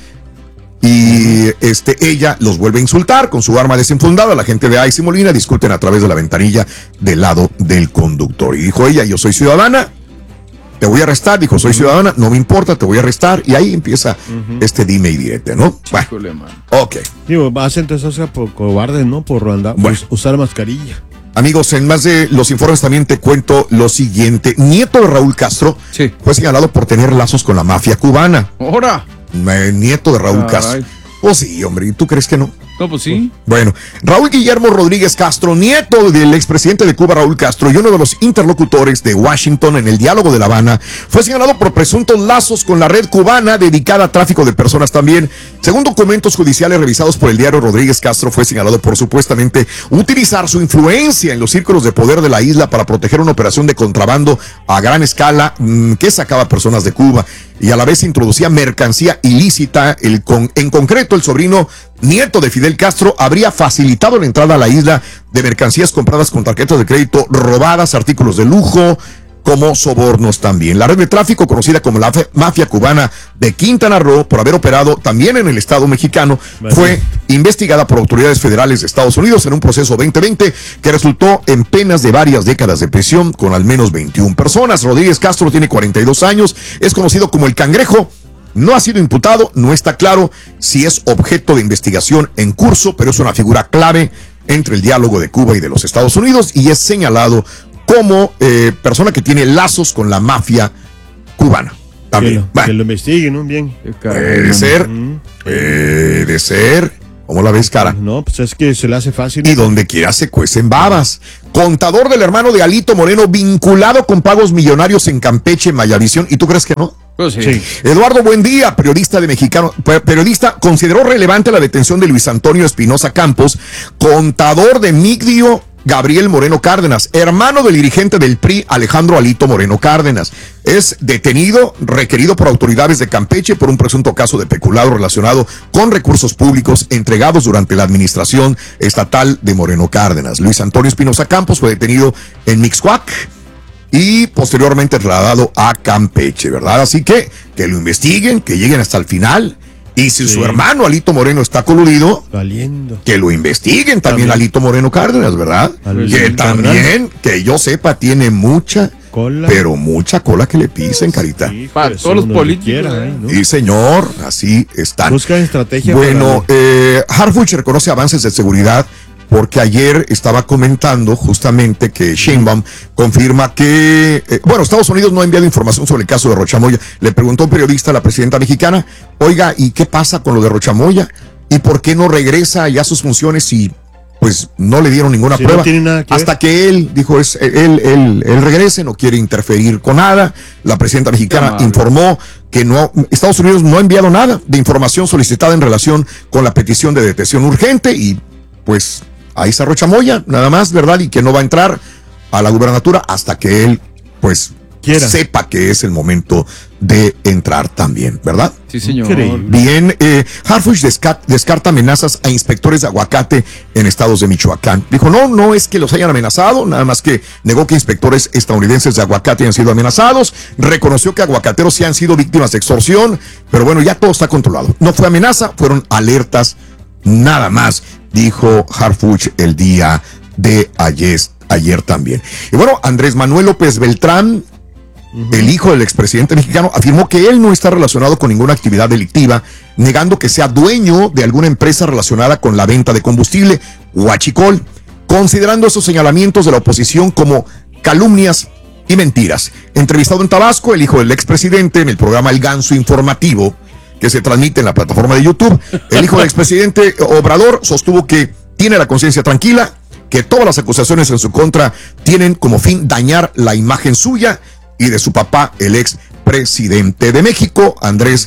Y ella los vuelve a insultar con su arma desenfundada. La agente de ICE y Molina discuten a través de la ventanilla del lado del conductor. Y dijo ella: yo soy ciudadana, te voy a arrestar. Dijo: soy ciudadana, no me importa, te voy a arrestar. Y ahí empieza dime y direte, ¿no? Bueno, ok.
Digo, hacen entonces por cobardes, ¿no? Por usar mascarilla.
Amigos, en más de los informes también te cuento lo siguiente. Nieto de Raúl Castro fue señalado por tener lazos con la mafia cubana.
¡Ahora!
Nieto de Raúl Castro. Oh, sí, hombre, ¿y tú crees que no?
No, pues sí.
Bueno, Raúl Guillermo Rodríguez Castro, nieto del expresidente de Cuba, Raúl Castro, y uno de los interlocutores de Washington en el diálogo de La Habana, fue señalado por presuntos lazos con la red cubana dedicada a tráfico de personas también. Según documentos judiciales revisados por el diario, Rodríguez Castro fue señalado por supuestamente utilizar su influencia en los círculos de poder de la isla para proteger una operación de contrabando a gran escala que sacaba personas de Cuba y a la vez introducía mercancía ilícita. En concreto, el sobrino nieto de Fidel Castro habría facilitado la entrada a la isla de mercancías compradas con tarjetas de crédito robadas, artículos de lujo, como sobornos también. La red de tráfico, conocida como la mafia cubana de Quintana Roo, por haber operado también en el Estado mexicano, fue investigada por autoridades federales de Estados Unidos en un proceso 2020 que resultó en penas de varias décadas de prisión con al menos 21 personas. Rodríguez Castro tiene 42 años, es conocido como el Cangrejo. No ha sido imputado, no está claro si es objeto de investigación en curso, pero es una figura clave entre el diálogo de Cuba y de los Estados Unidos y es señalado como persona que tiene lazos con la mafia cubana. También.
Que lo investiguen, ¿no? Bien.
Puede ser. ¿Cómo la ves, cara?
No, pues es que se le hace fácil.
Y donde quiera se cuecen babas. Contador del hermano de Alito Moreno vinculado con pagos millonarios en Campeche, Mayavisión. ¿Y tú crees que no?
Pues sí.
Eduardo Buendía, periodista consideró relevante la detención de Luis Antonio Espinosa Campos, contador de Migdio Gabriel Moreno Cárdenas, hermano del dirigente del PRI Alejandro Alito Moreno Cárdenas. Es detenido, requerido por autoridades de Campeche por un presunto caso de peculado relacionado con recursos públicos entregados durante la administración estatal de Moreno Cárdenas. Luis Antonio Espinosa Campos fue detenido en Mixcoac y posteriormente trasladado a Campeche, ¿verdad? Así que lo investiguen, que lleguen hasta el final. Y si su hermano Alito Moreno está coludido, que lo investiguen también Alito Moreno Cárdenas, ¿verdad? Que también, que yo sepa, tiene mucha cola, pero mucha cola que le pisen, carita.
Sí, para todos los políticos.
¿no? Sí, señor, así están.
Buscan estrategia.
Bueno, Harfuch reconoce avances de seguridad porque ayer estaba comentando justamente que Sheinbaum confirma que, Estados Unidos no ha enviado información sobre el caso de Rochamoya. Le preguntó un periodista a la presidenta mexicana, oiga, ¿y qué pasa con lo de Rochamoya? ¿Y por qué no regresa ya a sus funciones si pues no le dieron ninguna prueba? No tiene nada que hasta que él dijo, él regrese, no quiere interferir con nada. La presidenta mexicana informó que Estados Unidos no ha enviado nada de información solicitada en relación con la petición de detención urgente y pues ahí está Rochamoya, nada más, ¿verdad? Y que no va a entrar a la gubernatura hasta que él, pues, sepa que es el momento de entrar también, ¿verdad?
Sí, señor.
Bien, Harfuch descarta amenazas a inspectores de aguacate en estados de Michoacán. Dijo, no es que los hayan amenazado, nada más que negó que inspectores estadounidenses de aguacate hayan sido amenazados. Reconoció que aguacateros sí han sido víctimas de extorsión, pero bueno, ya todo está controlado. No fue amenaza, fueron alertas nada más, dijo Harfuch el día de ayer también. Y bueno, Andrés Manuel López Beltrán, el hijo del expresidente mexicano, afirmó que él no está relacionado con ninguna actividad delictiva, negando que sea dueño de alguna empresa relacionada con la venta de combustible, huachicol, considerando esos señalamientos de la oposición como calumnias y mentiras. Entrevistado en Tabasco, el hijo del expresidente en el programa El Ganso Informativo, que se transmite en la plataforma de YouTube, el hijo del expresidente Obrador sostuvo que tiene la conciencia tranquila, que todas las acusaciones en su contra tienen como fin dañar la imagen suya y de su papá, el expresidente de México, Andrés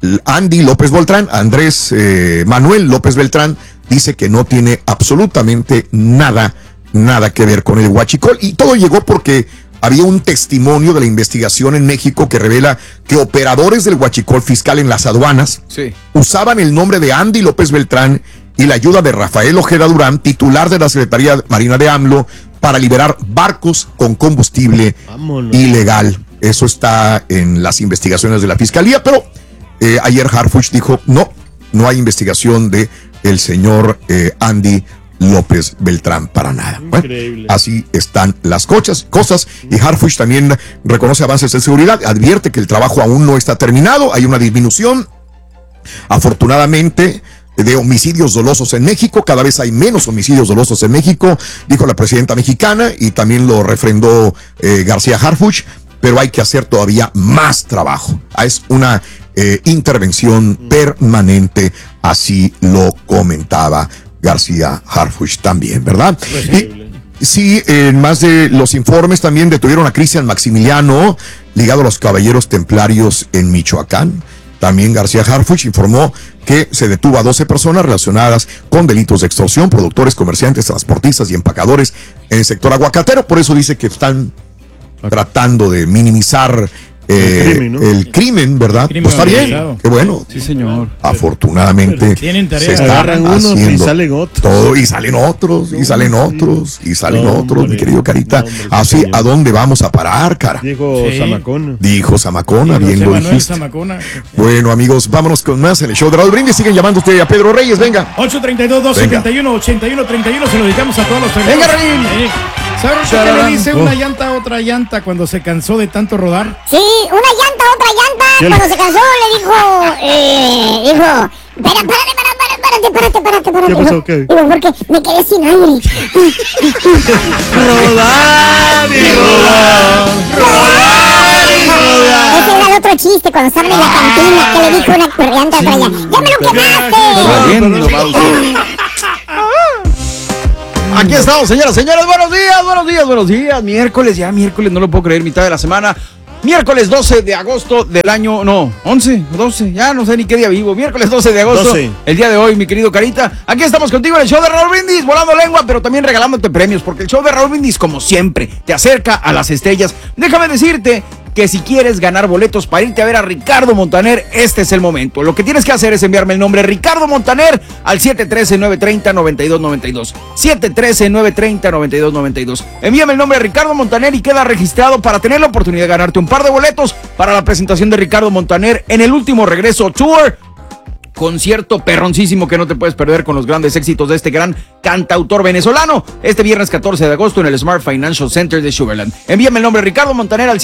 Manuel López Beltrán, dice que no tiene absolutamente nada que ver con el huachicol, y todo llegó porque había un testimonio de la investigación en México que revela que operadores del huachicol fiscal en las aduanas usaban el nombre de Andy López Beltrán y la ayuda de Rafael Ojeda Durán, titular de la Secretaría Marina de AMLO, para liberar barcos con combustible ilegal. Eso está en las investigaciones de la Fiscalía, pero ayer Harfuch dijo, no hay investigación de el señor Andy López Beltrán para nada. Bueno, así están las cosas. Y Harfuch también reconoce avances de seguridad, advierte que el trabajo aún no está terminado, hay una disminución, afortunadamente, de homicidios dolosos en México. Cada vez hay menos homicidios dolosos en México, dijo la presidenta mexicana, y también lo refrendó García Harfuch, pero hay que hacer todavía más trabajo. Es una intervención permanente, así lo comentaba García Harfuch también, ¿verdad? Sí, en más de los informes también detuvieron a Cristian Maximiliano, ligado a los Caballeros Templarios en Michoacán. También García Harfuch informó que se detuvo a 12 personas relacionadas con delitos de extorsión, productores, comerciantes, transportistas y empacadores en el sector aguacatero. Por eso dice que están tratando de minimizar el crimen, ¿verdad? Pues está bien, qué bueno.
Sí, señor.
Afortunadamente se
agarran unos y salen otros.
Todo, y salen otros, y salen otros, y salen otros, mi querido Carita. Así, ¿a dónde vamos a parar, cara?
Dijo Zamacona.
Dijo Zamacona, bien lo dijiste. Bueno, amigos, vámonos con más en el show de Raúl Brindis. Siguen llamando usted a Pedro Reyes, venga.
832-271-8131, se lo dedicamos a todos los
Venga, Reyes.
¿Sabes qué le dice una llanta a otra llanta cuando se cansó de tanto rodar?
Sí, una llanta a otra llanta, cuando se cansó le dijo, párate.
¿Qué pasó? ¿Qué?
Digo, porque me quedé sin aire.
Rodar y rodar.
Ese era el otro chiste cuando estaban en la cantina, que le dijo una llanta a otra llanta. ¡Ya me lo quemaste!
Aquí estamos, señoras, señores, buenos días, miércoles, no lo puedo creer, mitad de la semana, miércoles 12 de agosto del año, 11, 12, ya no sé ni qué día vivo, miércoles 12 de agosto, 12. El día de hoy, mi querido Carita, aquí estamos contigo en el show de Raúl Brindis, volando lengua, pero también regalándote premios, porque el show de Raúl Brindis, como siempre, te acerca a las estrellas. Déjame decirte que si quieres ganar boletos para irte a ver a Ricardo Montaner, este es el momento. Lo que tienes que hacer es enviarme el nombre Ricardo Montaner al 713-930-9292. 713-930-9292. Envíame el nombre Ricardo Montaner y queda registrado para tener la oportunidad de ganarte un par de boletos para la presentación de Ricardo Montaner en el Último Regreso Tour. Concierto perroncísimo que no te puedes perder con los grandes éxitos de este gran cantautor venezolano. Este viernes 14 de agosto en el Smart Financial Center de Sugarland. Envíame el nombre Ricardo Montaner al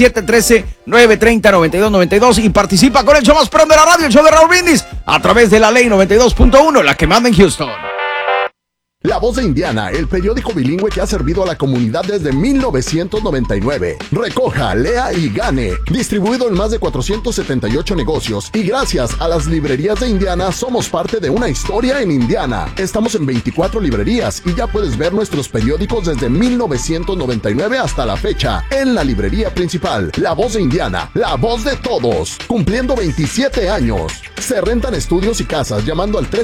713-930-9292 y participa con el show más perrón de la radio, el show de Raúl Brindis, a través de la ley 92.1, la que manda en Houston.
La Voz de Indiana, el periódico bilingüe que ha servido a la comunidad desde 1999. Recoja, lea y gane. Distribuido en más de 478 negocios. Y gracias a las librerías de Indiana, somos parte de una historia en Indiana. Estamos en 24 librerías y ya puedes ver nuestros periódicos desde 1999 hasta la fecha. En la librería principal, La Voz de Indiana, la voz de todos. Cumpliendo 27 años. Se rentan estudios y casas llamando al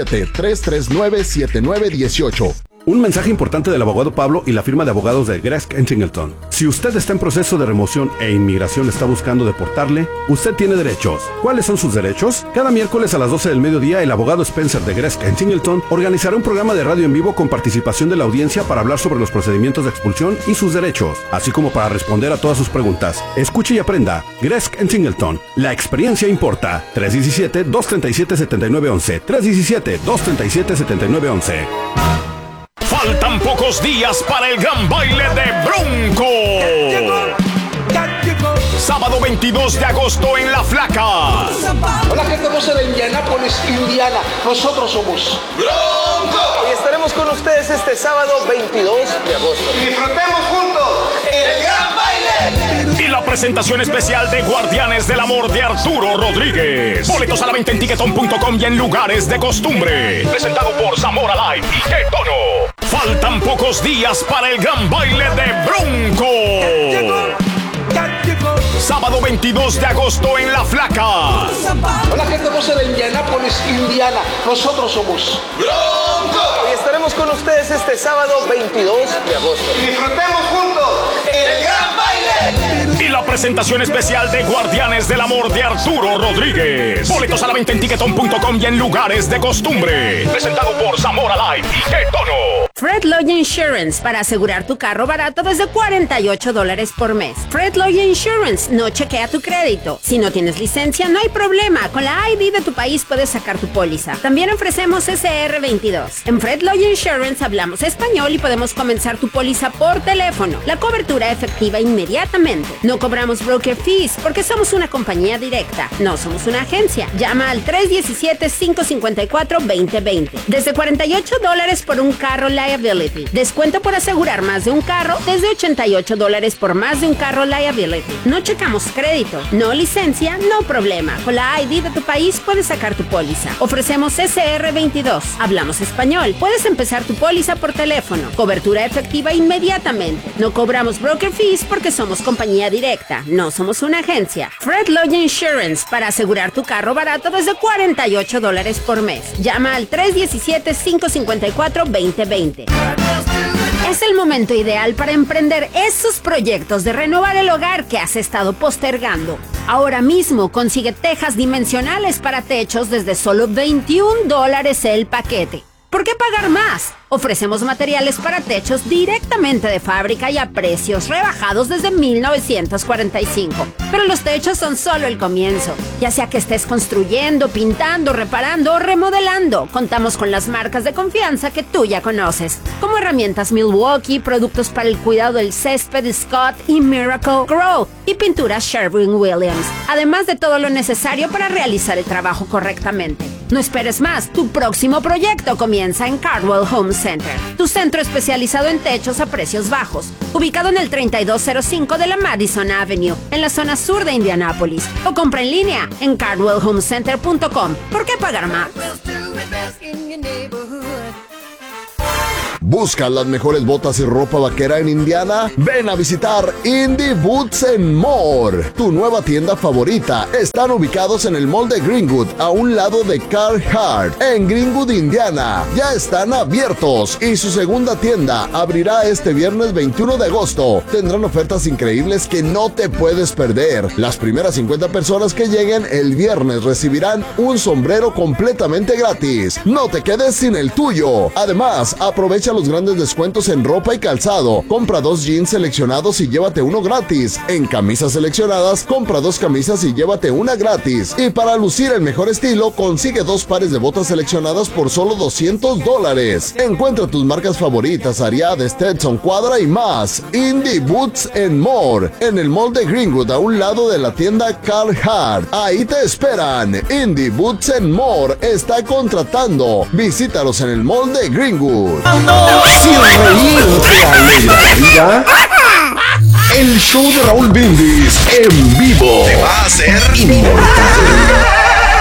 317-339-7918.
Un mensaje importante del abogado Pablo y la firma de abogados de Gresk & Singleton. Si usted está en proceso de remoción e inmigración está buscando deportarle, usted tiene derechos. ¿Cuáles son sus derechos? Cada miércoles a las 12 del mediodía, el abogado Spencer de Gresk & Singleton organizará un programa de radio en vivo con participación de la audiencia para hablar sobre los procedimientos de expulsión y sus derechos, así como para responder a todas sus preguntas. Escuche y aprenda. Gresk & Singleton. La experiencia importa. 317-237-7911. 317-237-7911.
Faltan pocos días para el gran baile de Bronco. Sábado 22 de agosto en La Flaca.
Hola, gente hermosa de Indianápolis, Indiana. Nosotros somos Bronco. Y estaremos con ustedes este sábado 22 de agosto. Y disfrutemos juntos el gran baile.
Y la presentación especial de Guardianes del Amor de Arturo Rodríguez. Boletos a la venta en Tiquetón.com y en lugares de costumbre. Presentado por Zamora Live y Qué Tono. Faltan pocos días para el gran baile de Bronco. Sábado 22 de agosto en La Flaca.
Hola, gente hermosa de Indianápolis, Indiana. Nosotros somos Bronco. Y estaremos con ustedes este sábado 22 de agosto. Y disfrutemos juntos el gran baile.
Y la presentación especial de Guardianes del Amor de Arturo Rodríguez. Boletos a la venta en Tiquetón.com y en lugares de costumbre. Presentado por Zamora Live y Qué Tono.
Fred Lloyd Insurance, para asegurar tu carro barato desde $48 por mes. Fred Lloyd Insurance, no chequea tu crédito. Si no tienes licencia, no hay problema. Con la ID de tu país puedes sacar tu póliza. También ofrecemos SR22. En Fred Lloyd Insurance hablamos español y podemos comenzar tu póliza por teléfono. La cobertura efectiva inmediatamente. No cobramos broker fees porque somos una compañía directa. No somos una agencia. Llama al 317-554-2020. Desde $48 por un carro liability. Descuento por asegurar más de un carro desde $88 por más de un carro liability. No checamos crédito, no licencia, no problema. Con la ID de tu país puedes sacar tu póliza. Ofrecemos SR22. Hablamos español. Puedes empezar tu póliza por teléfono. Cobertura efectiva inmediatamente. No cobramos broker fees porque somos compañía directa. No somos una agencia. Fred Lloyd Insurance, para asegurar tu carro barato desde $48 por mes. Llama al 317-554-2020. Es el momento ideal para emprender esos proyectos de renovar el hogar que has estado postergando. Ahora mismo consigue tejas dimensionales para techos desde solo $21 el paquete. ¿Por qué pagar más? Ofrecemos materiales para techos directamente de fábrica y a precios rebajados desde 1945. Pero los techos son solo el comienzo. Ya sea que estés construyendo, pintando, reparando o remodelando, contamos con las marcas de confianza que tú ya conoces, como herramientas Milwaukee, productos para el cuidado del césped Scott y Miracle Grow y pinturas Sherwin-Williams, además de todo lo necesario para realizar el trabajo correctamente. No esperes más, tu próximo proyecto comienza en Cardwell Home Center, tu centro especializado en techos a precios bajos, ubicado en el 3205 de la Madison Avenue, en la zona sur de Indianápolis, o compra en línea en cardwellhomecenter.com. ¿Por qué pagar más?
¿Buscas las mejores botas y ropa vaquera en Indiana? Ven a visitar Indie Boots and More. Tu nueva tienda favorita. Están ubicados en el Mall de Greenwood, a un lado de Carhartt, en Greenwood, Indiana. Ya están abiertos y su segunda tienda abrirá este viernes 21 de agosto. Tendrán ofertas increíbles que no te puedes perder. Las primeras 50 personas que lleguen el viernes recibirán un sombrero completamente gratis. No te quedes sin el tuyo. Además, aprovecha los grandes descuentos en ropa y calzado. Compra 2 jeans seleccionados y llévate uno gratis. En camisas seleccionadas, compra 2 camisas y llévate una gratis. Y para lucir el mejor estilo, consigue 2 pares de botas seleccionadas por solo $200. Encuentra tus marcas favoritas, Ariat, Stetson, Quadra y más. Indie Boots and More, en el Mall de Greenwood, a un lado de la tienda Carhartt. Ahí te esperan. Indie Boots and More está contratando. Visítalos en el Mall de Greenwood.
Si reír te alegra la vida, el show de Raúl Brindis en vivo te va a hacer inmortal.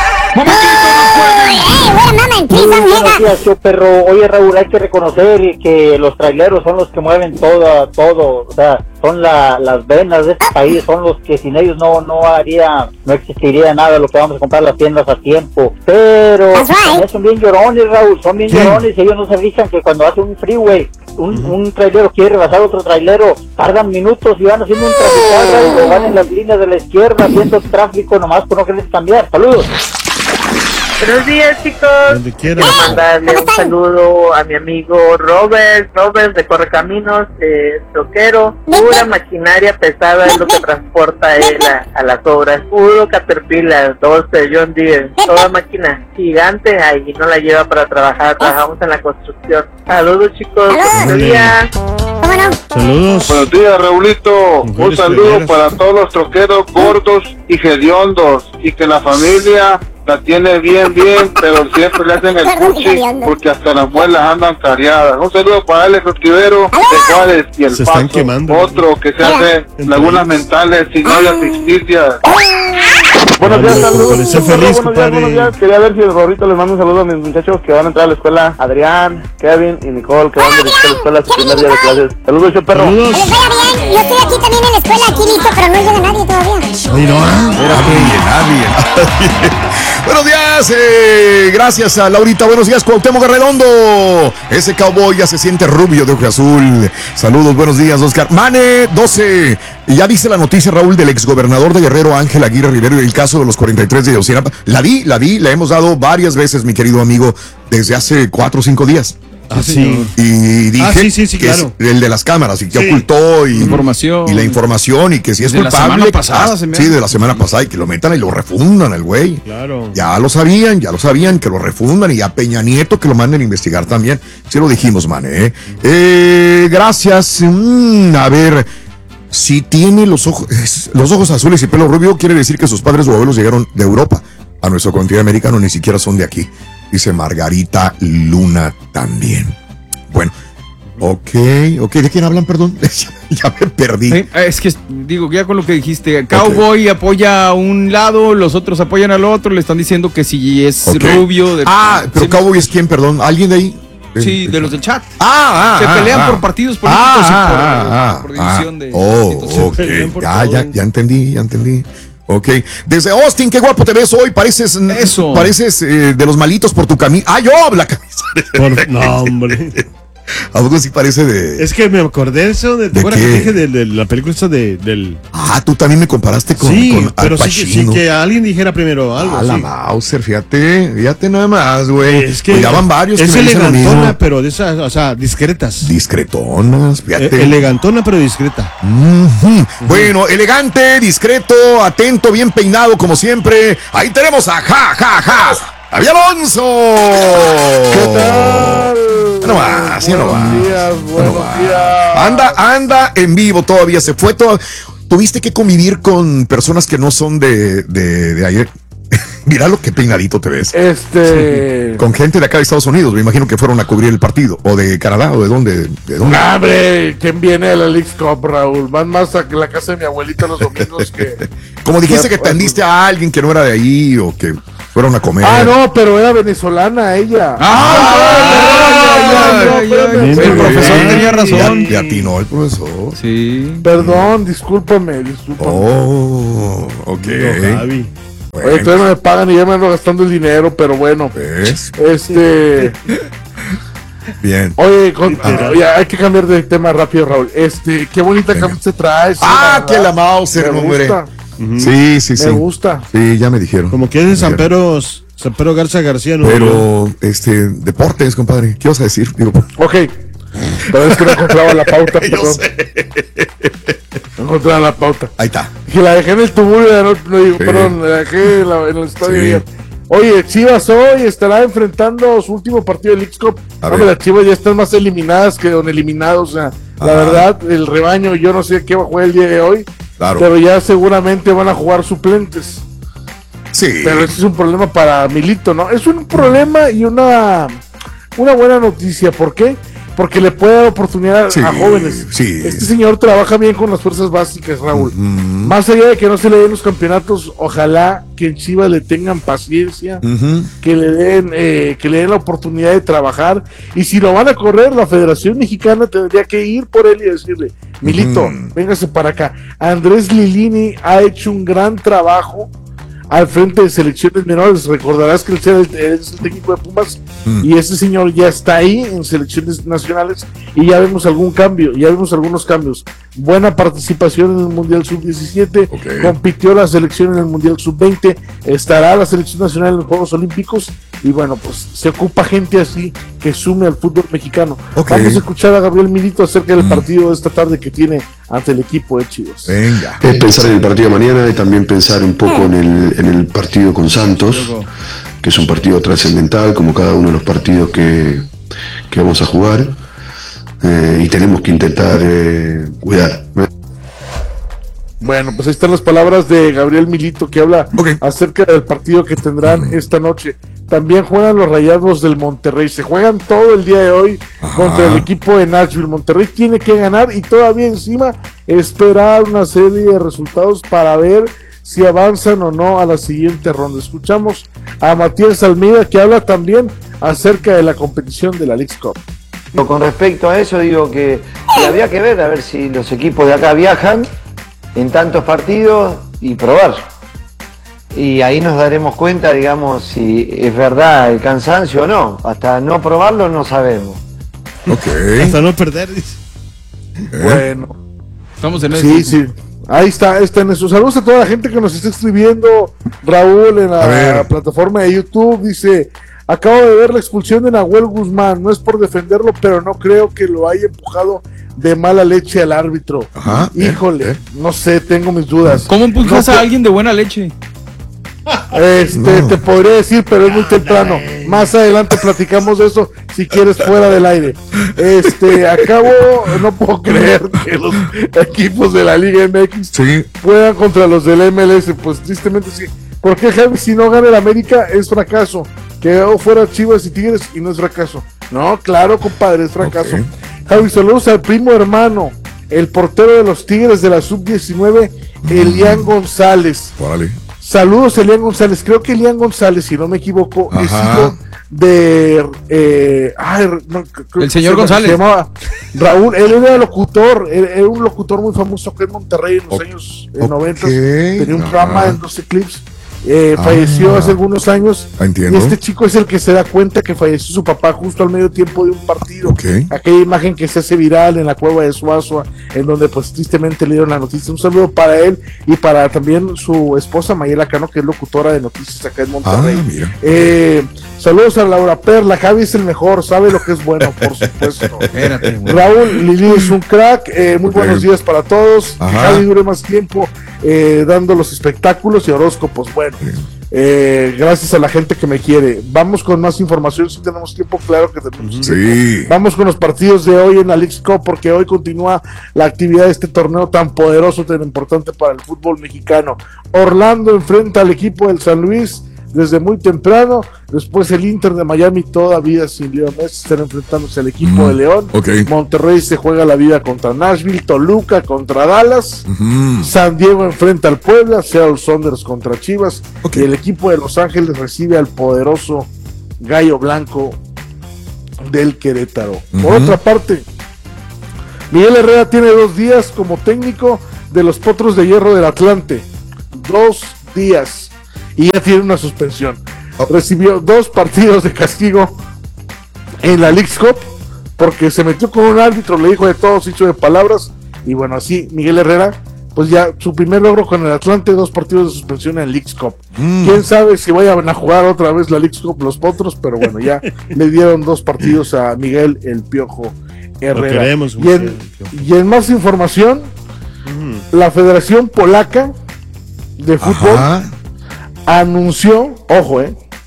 Buenos días, yo perro. Oye, Raúl, hay que reconocer que los traileros son los que mueven todo, o sea, son las venas de este país, son los que sin ellos no existiría nada lo que vamos a comprar las tiendas a tiempo. Pero son bien llorones, Raúl, son bien llorones, y ellos no se fijan que cuando hace un freeway, un trailero quiere rebasar otro trailero, tardan minutos y van haciendo un trafical, o van en las líneas de la izquierda haciendo tráfico nomás por no querer cambiar. Saludos.
Buenos días, chicos. Quiero mandarle un saludo a mi amigo Robert de Correcaminos, troquero. Pura maquinaria pesada es lo que transporta él a las obras. Puro Caterpillar, 12 John Deere, toda máquina gigante ahí no la lleva para trabajar. Trabajamos en la construcción. Saludos, chicos. Buenos días.
Saludos.
Buenos días, Raulito. Un saludo para todos los troqueros gordos y hediondos, y que la familia la tiene bien, pero siempre le hacen el cuchi porque hasta las muelas andan cariadas. Un saludo para Alex Esquivero de Juárez y el Paso. Otro que se hace lagunas mentales sin novia ficticia.
Buenos días, saludos.
Buenos
días. Quería ver si el Rorrito les manda un saludo a mis muchachos que van a entrar a la escuela. Adrián, Kevin y Nicole, que van a ir a la escuela su primer día de clases. Saludos, yo perro.
Bien. Yo estoy aquí también en la escuela, aquí listo, pero no llega nadie todavía.
Nadie. Buenos días, gracias a Laurita. Buenos días, Cuauhtémoc Arredondo. Ese cowboy ya se siente rubio de ojo azul. Saludos, buenos días, Oscar. Mane 12. Ya viste la noticia, Raúl, del exgobernador de Guerrero, Ángel Aguirre Rivero, y el caso de los 43 de Ocinapa. La vi, la hemos dado varias veces, mi querido amigo, desde hace 4 o 5 días.
Sí.
Y dije
sí,
que
claro.
es el de las cámaras y que ocultó y la información y que si es culpable.
De la semana pasada,
de la semana pasada, y que lo metan y lo refundan al güey.
Claro.
Ya lo sabían, que lo refundan, y a Peña Nieto que lo manden a investigar también. Sí lo dijimos, man, gracias. A ver, si tiene los ojos azules y pelo rubio, quiere decir que sus padres o abuelos llegaron de Europa a nuestro continente americano, ni siquiera son de aquí. Dice Margarita Luna también. Bueno, ok. ¿De quién hablan, perdón? Ya me perdí.
Es que, digo, ya con lo que dijiste, Cowboy apoya a un lado, los otros apoyan al otro, le están diciendo que si es rubio.
Pero Cowboy es quién, perdón, ¿alguien de ahí?
Sí, de los del chat. Se pelean por partidos políticos y por división de...
ok. Ya entendí. Ok, desde Austin, qué guapo te ves hoy, pareces de los malitos por tu camisa. Yo, la camisa.
No, hombre.
¿A poco sí parece de...?
Es que me acordé de eso, ¿te acuerdas que dije de la película esa del...
Ah, tú también me comparaste con
pero
Al Pacino.
sí que alguien dijera primero algo.
Ah, la Mauser, fíjate nada más, güey.
Es que
pues ya van varios
es
que me dicen lo mismo.
elegantona, pero de esas, o sea, discretas.
Discretonas, fíjate.
Elegantona, pero discreta.
Bueno, elegante, discreto, atento, bien peinado, como siempre. Ahí tenemos a Javi Alonso.
¿Qué tal?
Buenos
días.
Anda en vivo todavía, se fue todo. Tuviste que convivir con personas que no son de ayer. Mira lo que peinadito te ves.
Sí.
Con gente de acá de Estados Unidos, me imagino que fueron a cubrir el partido. O de Canadá, o de dónde.
Hombre, ¿quién viene de la Leagues Cup, Raúl? Van más a la casa de mi abuelita los domingos que...
Como dijiste que atendiste a alguien que no era de ahí o que fueron a comer.
Ah, no, pero era venezolana ella.
El profesor tenía razón.
Y atinó el profesor.
Sí.
Perdón, discúlpame.
Oh, ok.
Oye, todavía no me pagan y ya me ando gastando el dinero, pero bueno.
¿Ves? Bien.
Oye, ya hay que cambiar de tema rápido, Raúl. Qué bonita camisa traes.
Que la Mauser, hombre. Sí.
Me gusta.
Sí, ya me dijeron.
Como que es de San Pedro Garza García, ¿no?
Pero, deportes, compadre. ¿Qué vas a decir? Digo,
ok. Pero es que no encontraba la pauta, perdón. No encontraba la pauta.
Ahí está.
Que la dejé en el tubulio, perdón, la dejé en el estadio. Sí. Oye, Chivas hoy estará enfrentando su último partido de Leagues Cup. Las Chivas ya están más eliminadas que eliminados. O sea, la verdad, el rebaño, yo no sé qué va a jugar el día de hoy.
Claro.
Pero ya seguramente van a jugar suplentes.
Sí.
Pero ese es un problema para Milito, ¿no? Es un problema y una buena noticia. ¿Por qué? Porque le puede dar oportunidad a jóvenes.
Sí.
Este señor trabaja bien con las fuerzas básicas, Raúl. Más allá de que no se le den los campeonatos, ojalá que en Chivas le tengan paciencia, que le den la oportunidad de trabajar. Y si lo van a correr, la Federación Mexicana tendría que ir por él y decirle: Milito, véngase para acá. Andrés Lilini ha hecho un gran trabajo al frente de selecciones menores. Recordarás que él es el técnico de Pumas y ese señor ya está ahí en selecciones nacionales y ya vemos algún cambio, ya vemos algunos cambios. Buena participación en el Mundial Sub-17, compitió la selección en el Mundial Sub-20, estará la selección nacional en los Juegos Olímpicos y bueno, pues se ocupa gente así que sume al fútbol mexicano. Vamos a escuchar a Gabriel Milito acerca del partido de esta tarde que tiene ante el equipo de Chivas.
Venga.
Es pensar en el partido de mañana y también pensar un poco en el partido con Santos, que es un partido trascendental como cada uno de los partidos que vamos a jugar, y tenemos que intentar cuidar.
Bueno, pues ahí están las palabras de Gabriel Milito, que habla acerca del partido que tendrán esta noche. También juegan los Rayados del Monterrey, se juegan todo el día de hoy contra el equipo de Nashville. Monterrey tiene que ganar y todavía encima esperar una serie de resultados para ver si avanzan o no a la siguiente ronda. Escuchamos a Matías Almeida, que habla también acerca de la competición de la Leagues Cup.
Con respecto a eso, digo que habría que ver a ver si los equipos de acá viajan en tantos partidos y probar. Y ahí nos daremos cuenta, digamos, si es verdad el cansancio o no. Hasta no probarlo no sabemos.
Hasta no perder, dice.
Bueno.
Estamos en eso.
Sí. Ahí está en eso. Saludos a toda la gente que nos está escribiendo. Raúl en la plataforma de YouTube dice: acabo de ver la expulsión de Nahuel Guzmán. No es por defenderlo, pero no creo que lo haya empujado de mala leche al árbitro. Híjole, no sé, tengo mis dudas.
¿Cómo empujas a alguien de buena leche?
Te podría decir, pero es muy temprano. Más adelante platicamos de eso si quieres fuera del aire. No puedo creer que los equipos de la Liga MX puedan contra los del MLS. Pues tristemente sí. Porque Javi, si no gana el América es fracaso. Quedó fuera Chivas y Tigres y no es fracaso. No, claro, compadre, es fracaso. Javi, saludos al primo hermano, el portero de los Tigres de la Sub-19, Elian González. Saludos, Elian González. Creo que Elian González, si no me equivoco, es hijo de
el señor González.
Se llamaba Raúl. Él era locutor, era un locutor muy famoso aquí en Monterrey en los años 90. Tenía un programa en 12 clips. falleció hace algunos años.
Entiendo.
Y este chico es el que se da cuenta que falleció su papá justo al medio tiempo de un partido. Aquella imagen que se hace viral en la cueva de Suazua, en donde pues tristemente le dieron la noticia. Un saludo para él y para también su esposa Mayela Cano, que es locutora de noticias acá en Monterrey. Saludos a Laura Perla. Javi es el mejor, sabe lo que es bueno, por supuesto. Raúl, Lili es un crack. Muy buenos días para todos. Javi dure más tiempo dando los espectáculos y horóscopos. Bueno, gracias a la gente que me quiere. Vamos con más información, si tenemos tiempo, claro que tenemos tiempo. Vamos con los partidos de hoy en la Leagues Cup, porque hoy continúa la actividad de este torneo tan poderoso, tan importante para el fútbol mexicano. Orlando enfrenta al equipo del San Luis desde muy temprano. Después el Inter de Miami, todavía sin Leo Messi, están enfrentándose al equipo de León. Monterrey se juega la vida contra Nashville, Toluca contra Dallas, San Diego enfrenta al Puebla, Seattle Sounders contra Chivas, y el equipo de Los Ángeles recibe al poderoso Gallo Blanco del Querétaro. Por otra parte, Miguel Herrera tiene 2 días como técnico de los Potros de Hierro del Atlante. 2 días. Y ya tiene una suspensión. Recibió 2 partidos de castigo en la Leagues Cup porque se metió con un árbitro, le dijo de todo, se hizo de palabras. Y bueno, así Miguel Herrera, pues ya su primer logro con el Atlante, 2 partidos de suspensión en Leagues Cup. Quién sabe si vayan a jugar otra vez la Leagues Cup los Potros, pero bueno, ya le dieron 2 partidos a Miguel el Piojo Herrera. Y en más información, la Federación Polaca de Fútbol anunció, ojo,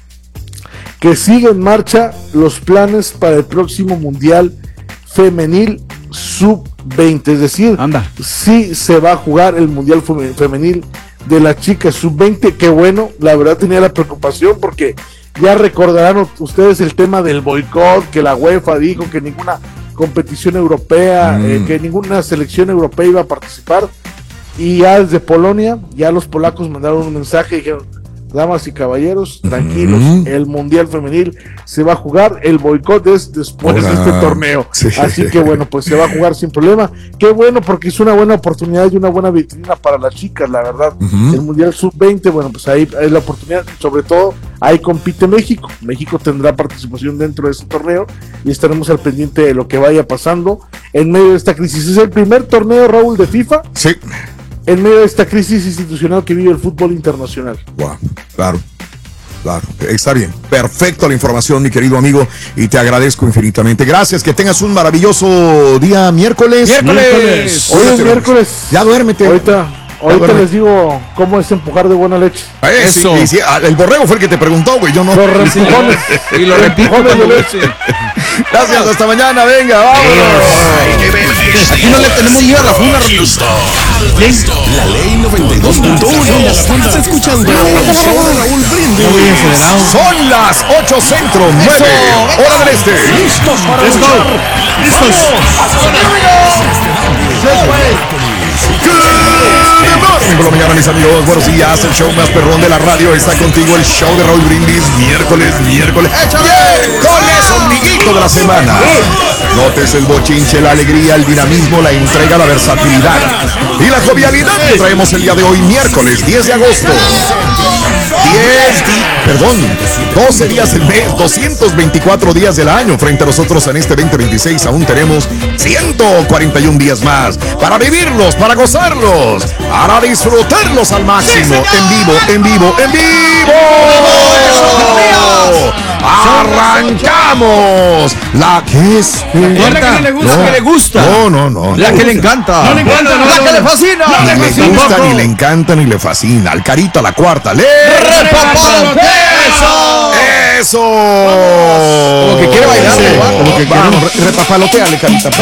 que sigue en marcha los planes para el próximo Mundial Femenil Sub-20, es decir, sí se va a jugar el Mundial Femenil de las chicas Sub-20. Qué bueno, la verdad tenía la preocupación porque ya recordarán ustedes el tema del boicot, que la UEFA dijo que ninguna competición europea, que ninguna selección europea iba a participar, y ya desde Polonia, ya los polacos mandaron un mensaje y dijeron: damas y caballeros, tranquilos, el Mundial Femenil se va a jugar, el boicot es después de este torneo. Así que bueno, pues se va a jugar sin problema. Qué bueno, porque es una buena oportunidad y una buena vitrina para las chicas, la verdad. El Mundial Sub-20, bueno, pues ahí es la oportunidad, sobre todo ahí compite México. México tendrá participación dentro de ese torneo y estaremos al pendiente de lo que vaya pasando en medio de esta crisis. Es el primer torneo, Raúl, de FIFA. En medio de esta crisis institucional que vive el fútbol internacional.
Claro, está bien, perfecto la información, mi querido amigo, y te agradezco infinitamente. Gracias, que tengas un maravilloso día miércoles.
Hoy es miércoles.
Ya duérmete.
Ahorita les digo cómo es empujar de buena leche.
Eso. Sí, el borrego fue el que te preguntó, güey, yo no.
Los reempujones.
Y los reempujones de leche.
Gracias, hasta mañana, venga, vámonos.
Aquí no le tenemos miedo a la funda.
La ley 92.1. Estás escuchando el show de Raúl Brindis.
Son las 8 centro, 9 hora del este.
¿Listos para luchar?
¡Listos! Por la mañana, mis amigos, buenos días. El show más perrón de la radio está contigo. El show de Raúl Brindis, miércoles. Miércoles, ombliguito de la semana. Notes el bochinche, la alegría, el dinamismo, la entrega, la versatilidad y la jovialidad que traemos el día de hoy, miércoles 10 de agosto. 12 días del mes, 224 días del año. Frente a nosotros en este 2026 aún tenemos 141 días más para vivirlos, para gozarlos, para disfrutarlos al máximo. En vivo. ¡Arrancamos! La que es...
No la que no le gusta, la que le gusta.
No.
La que le encanta.
No le encanta,
la que le fascina.
Ni le gusta, ni le encanta, ni le fascina. Al Carita, la cuarta. ¡Eso!
Como que quiere bailar.
Como que vamos, repapaloteale, Carita.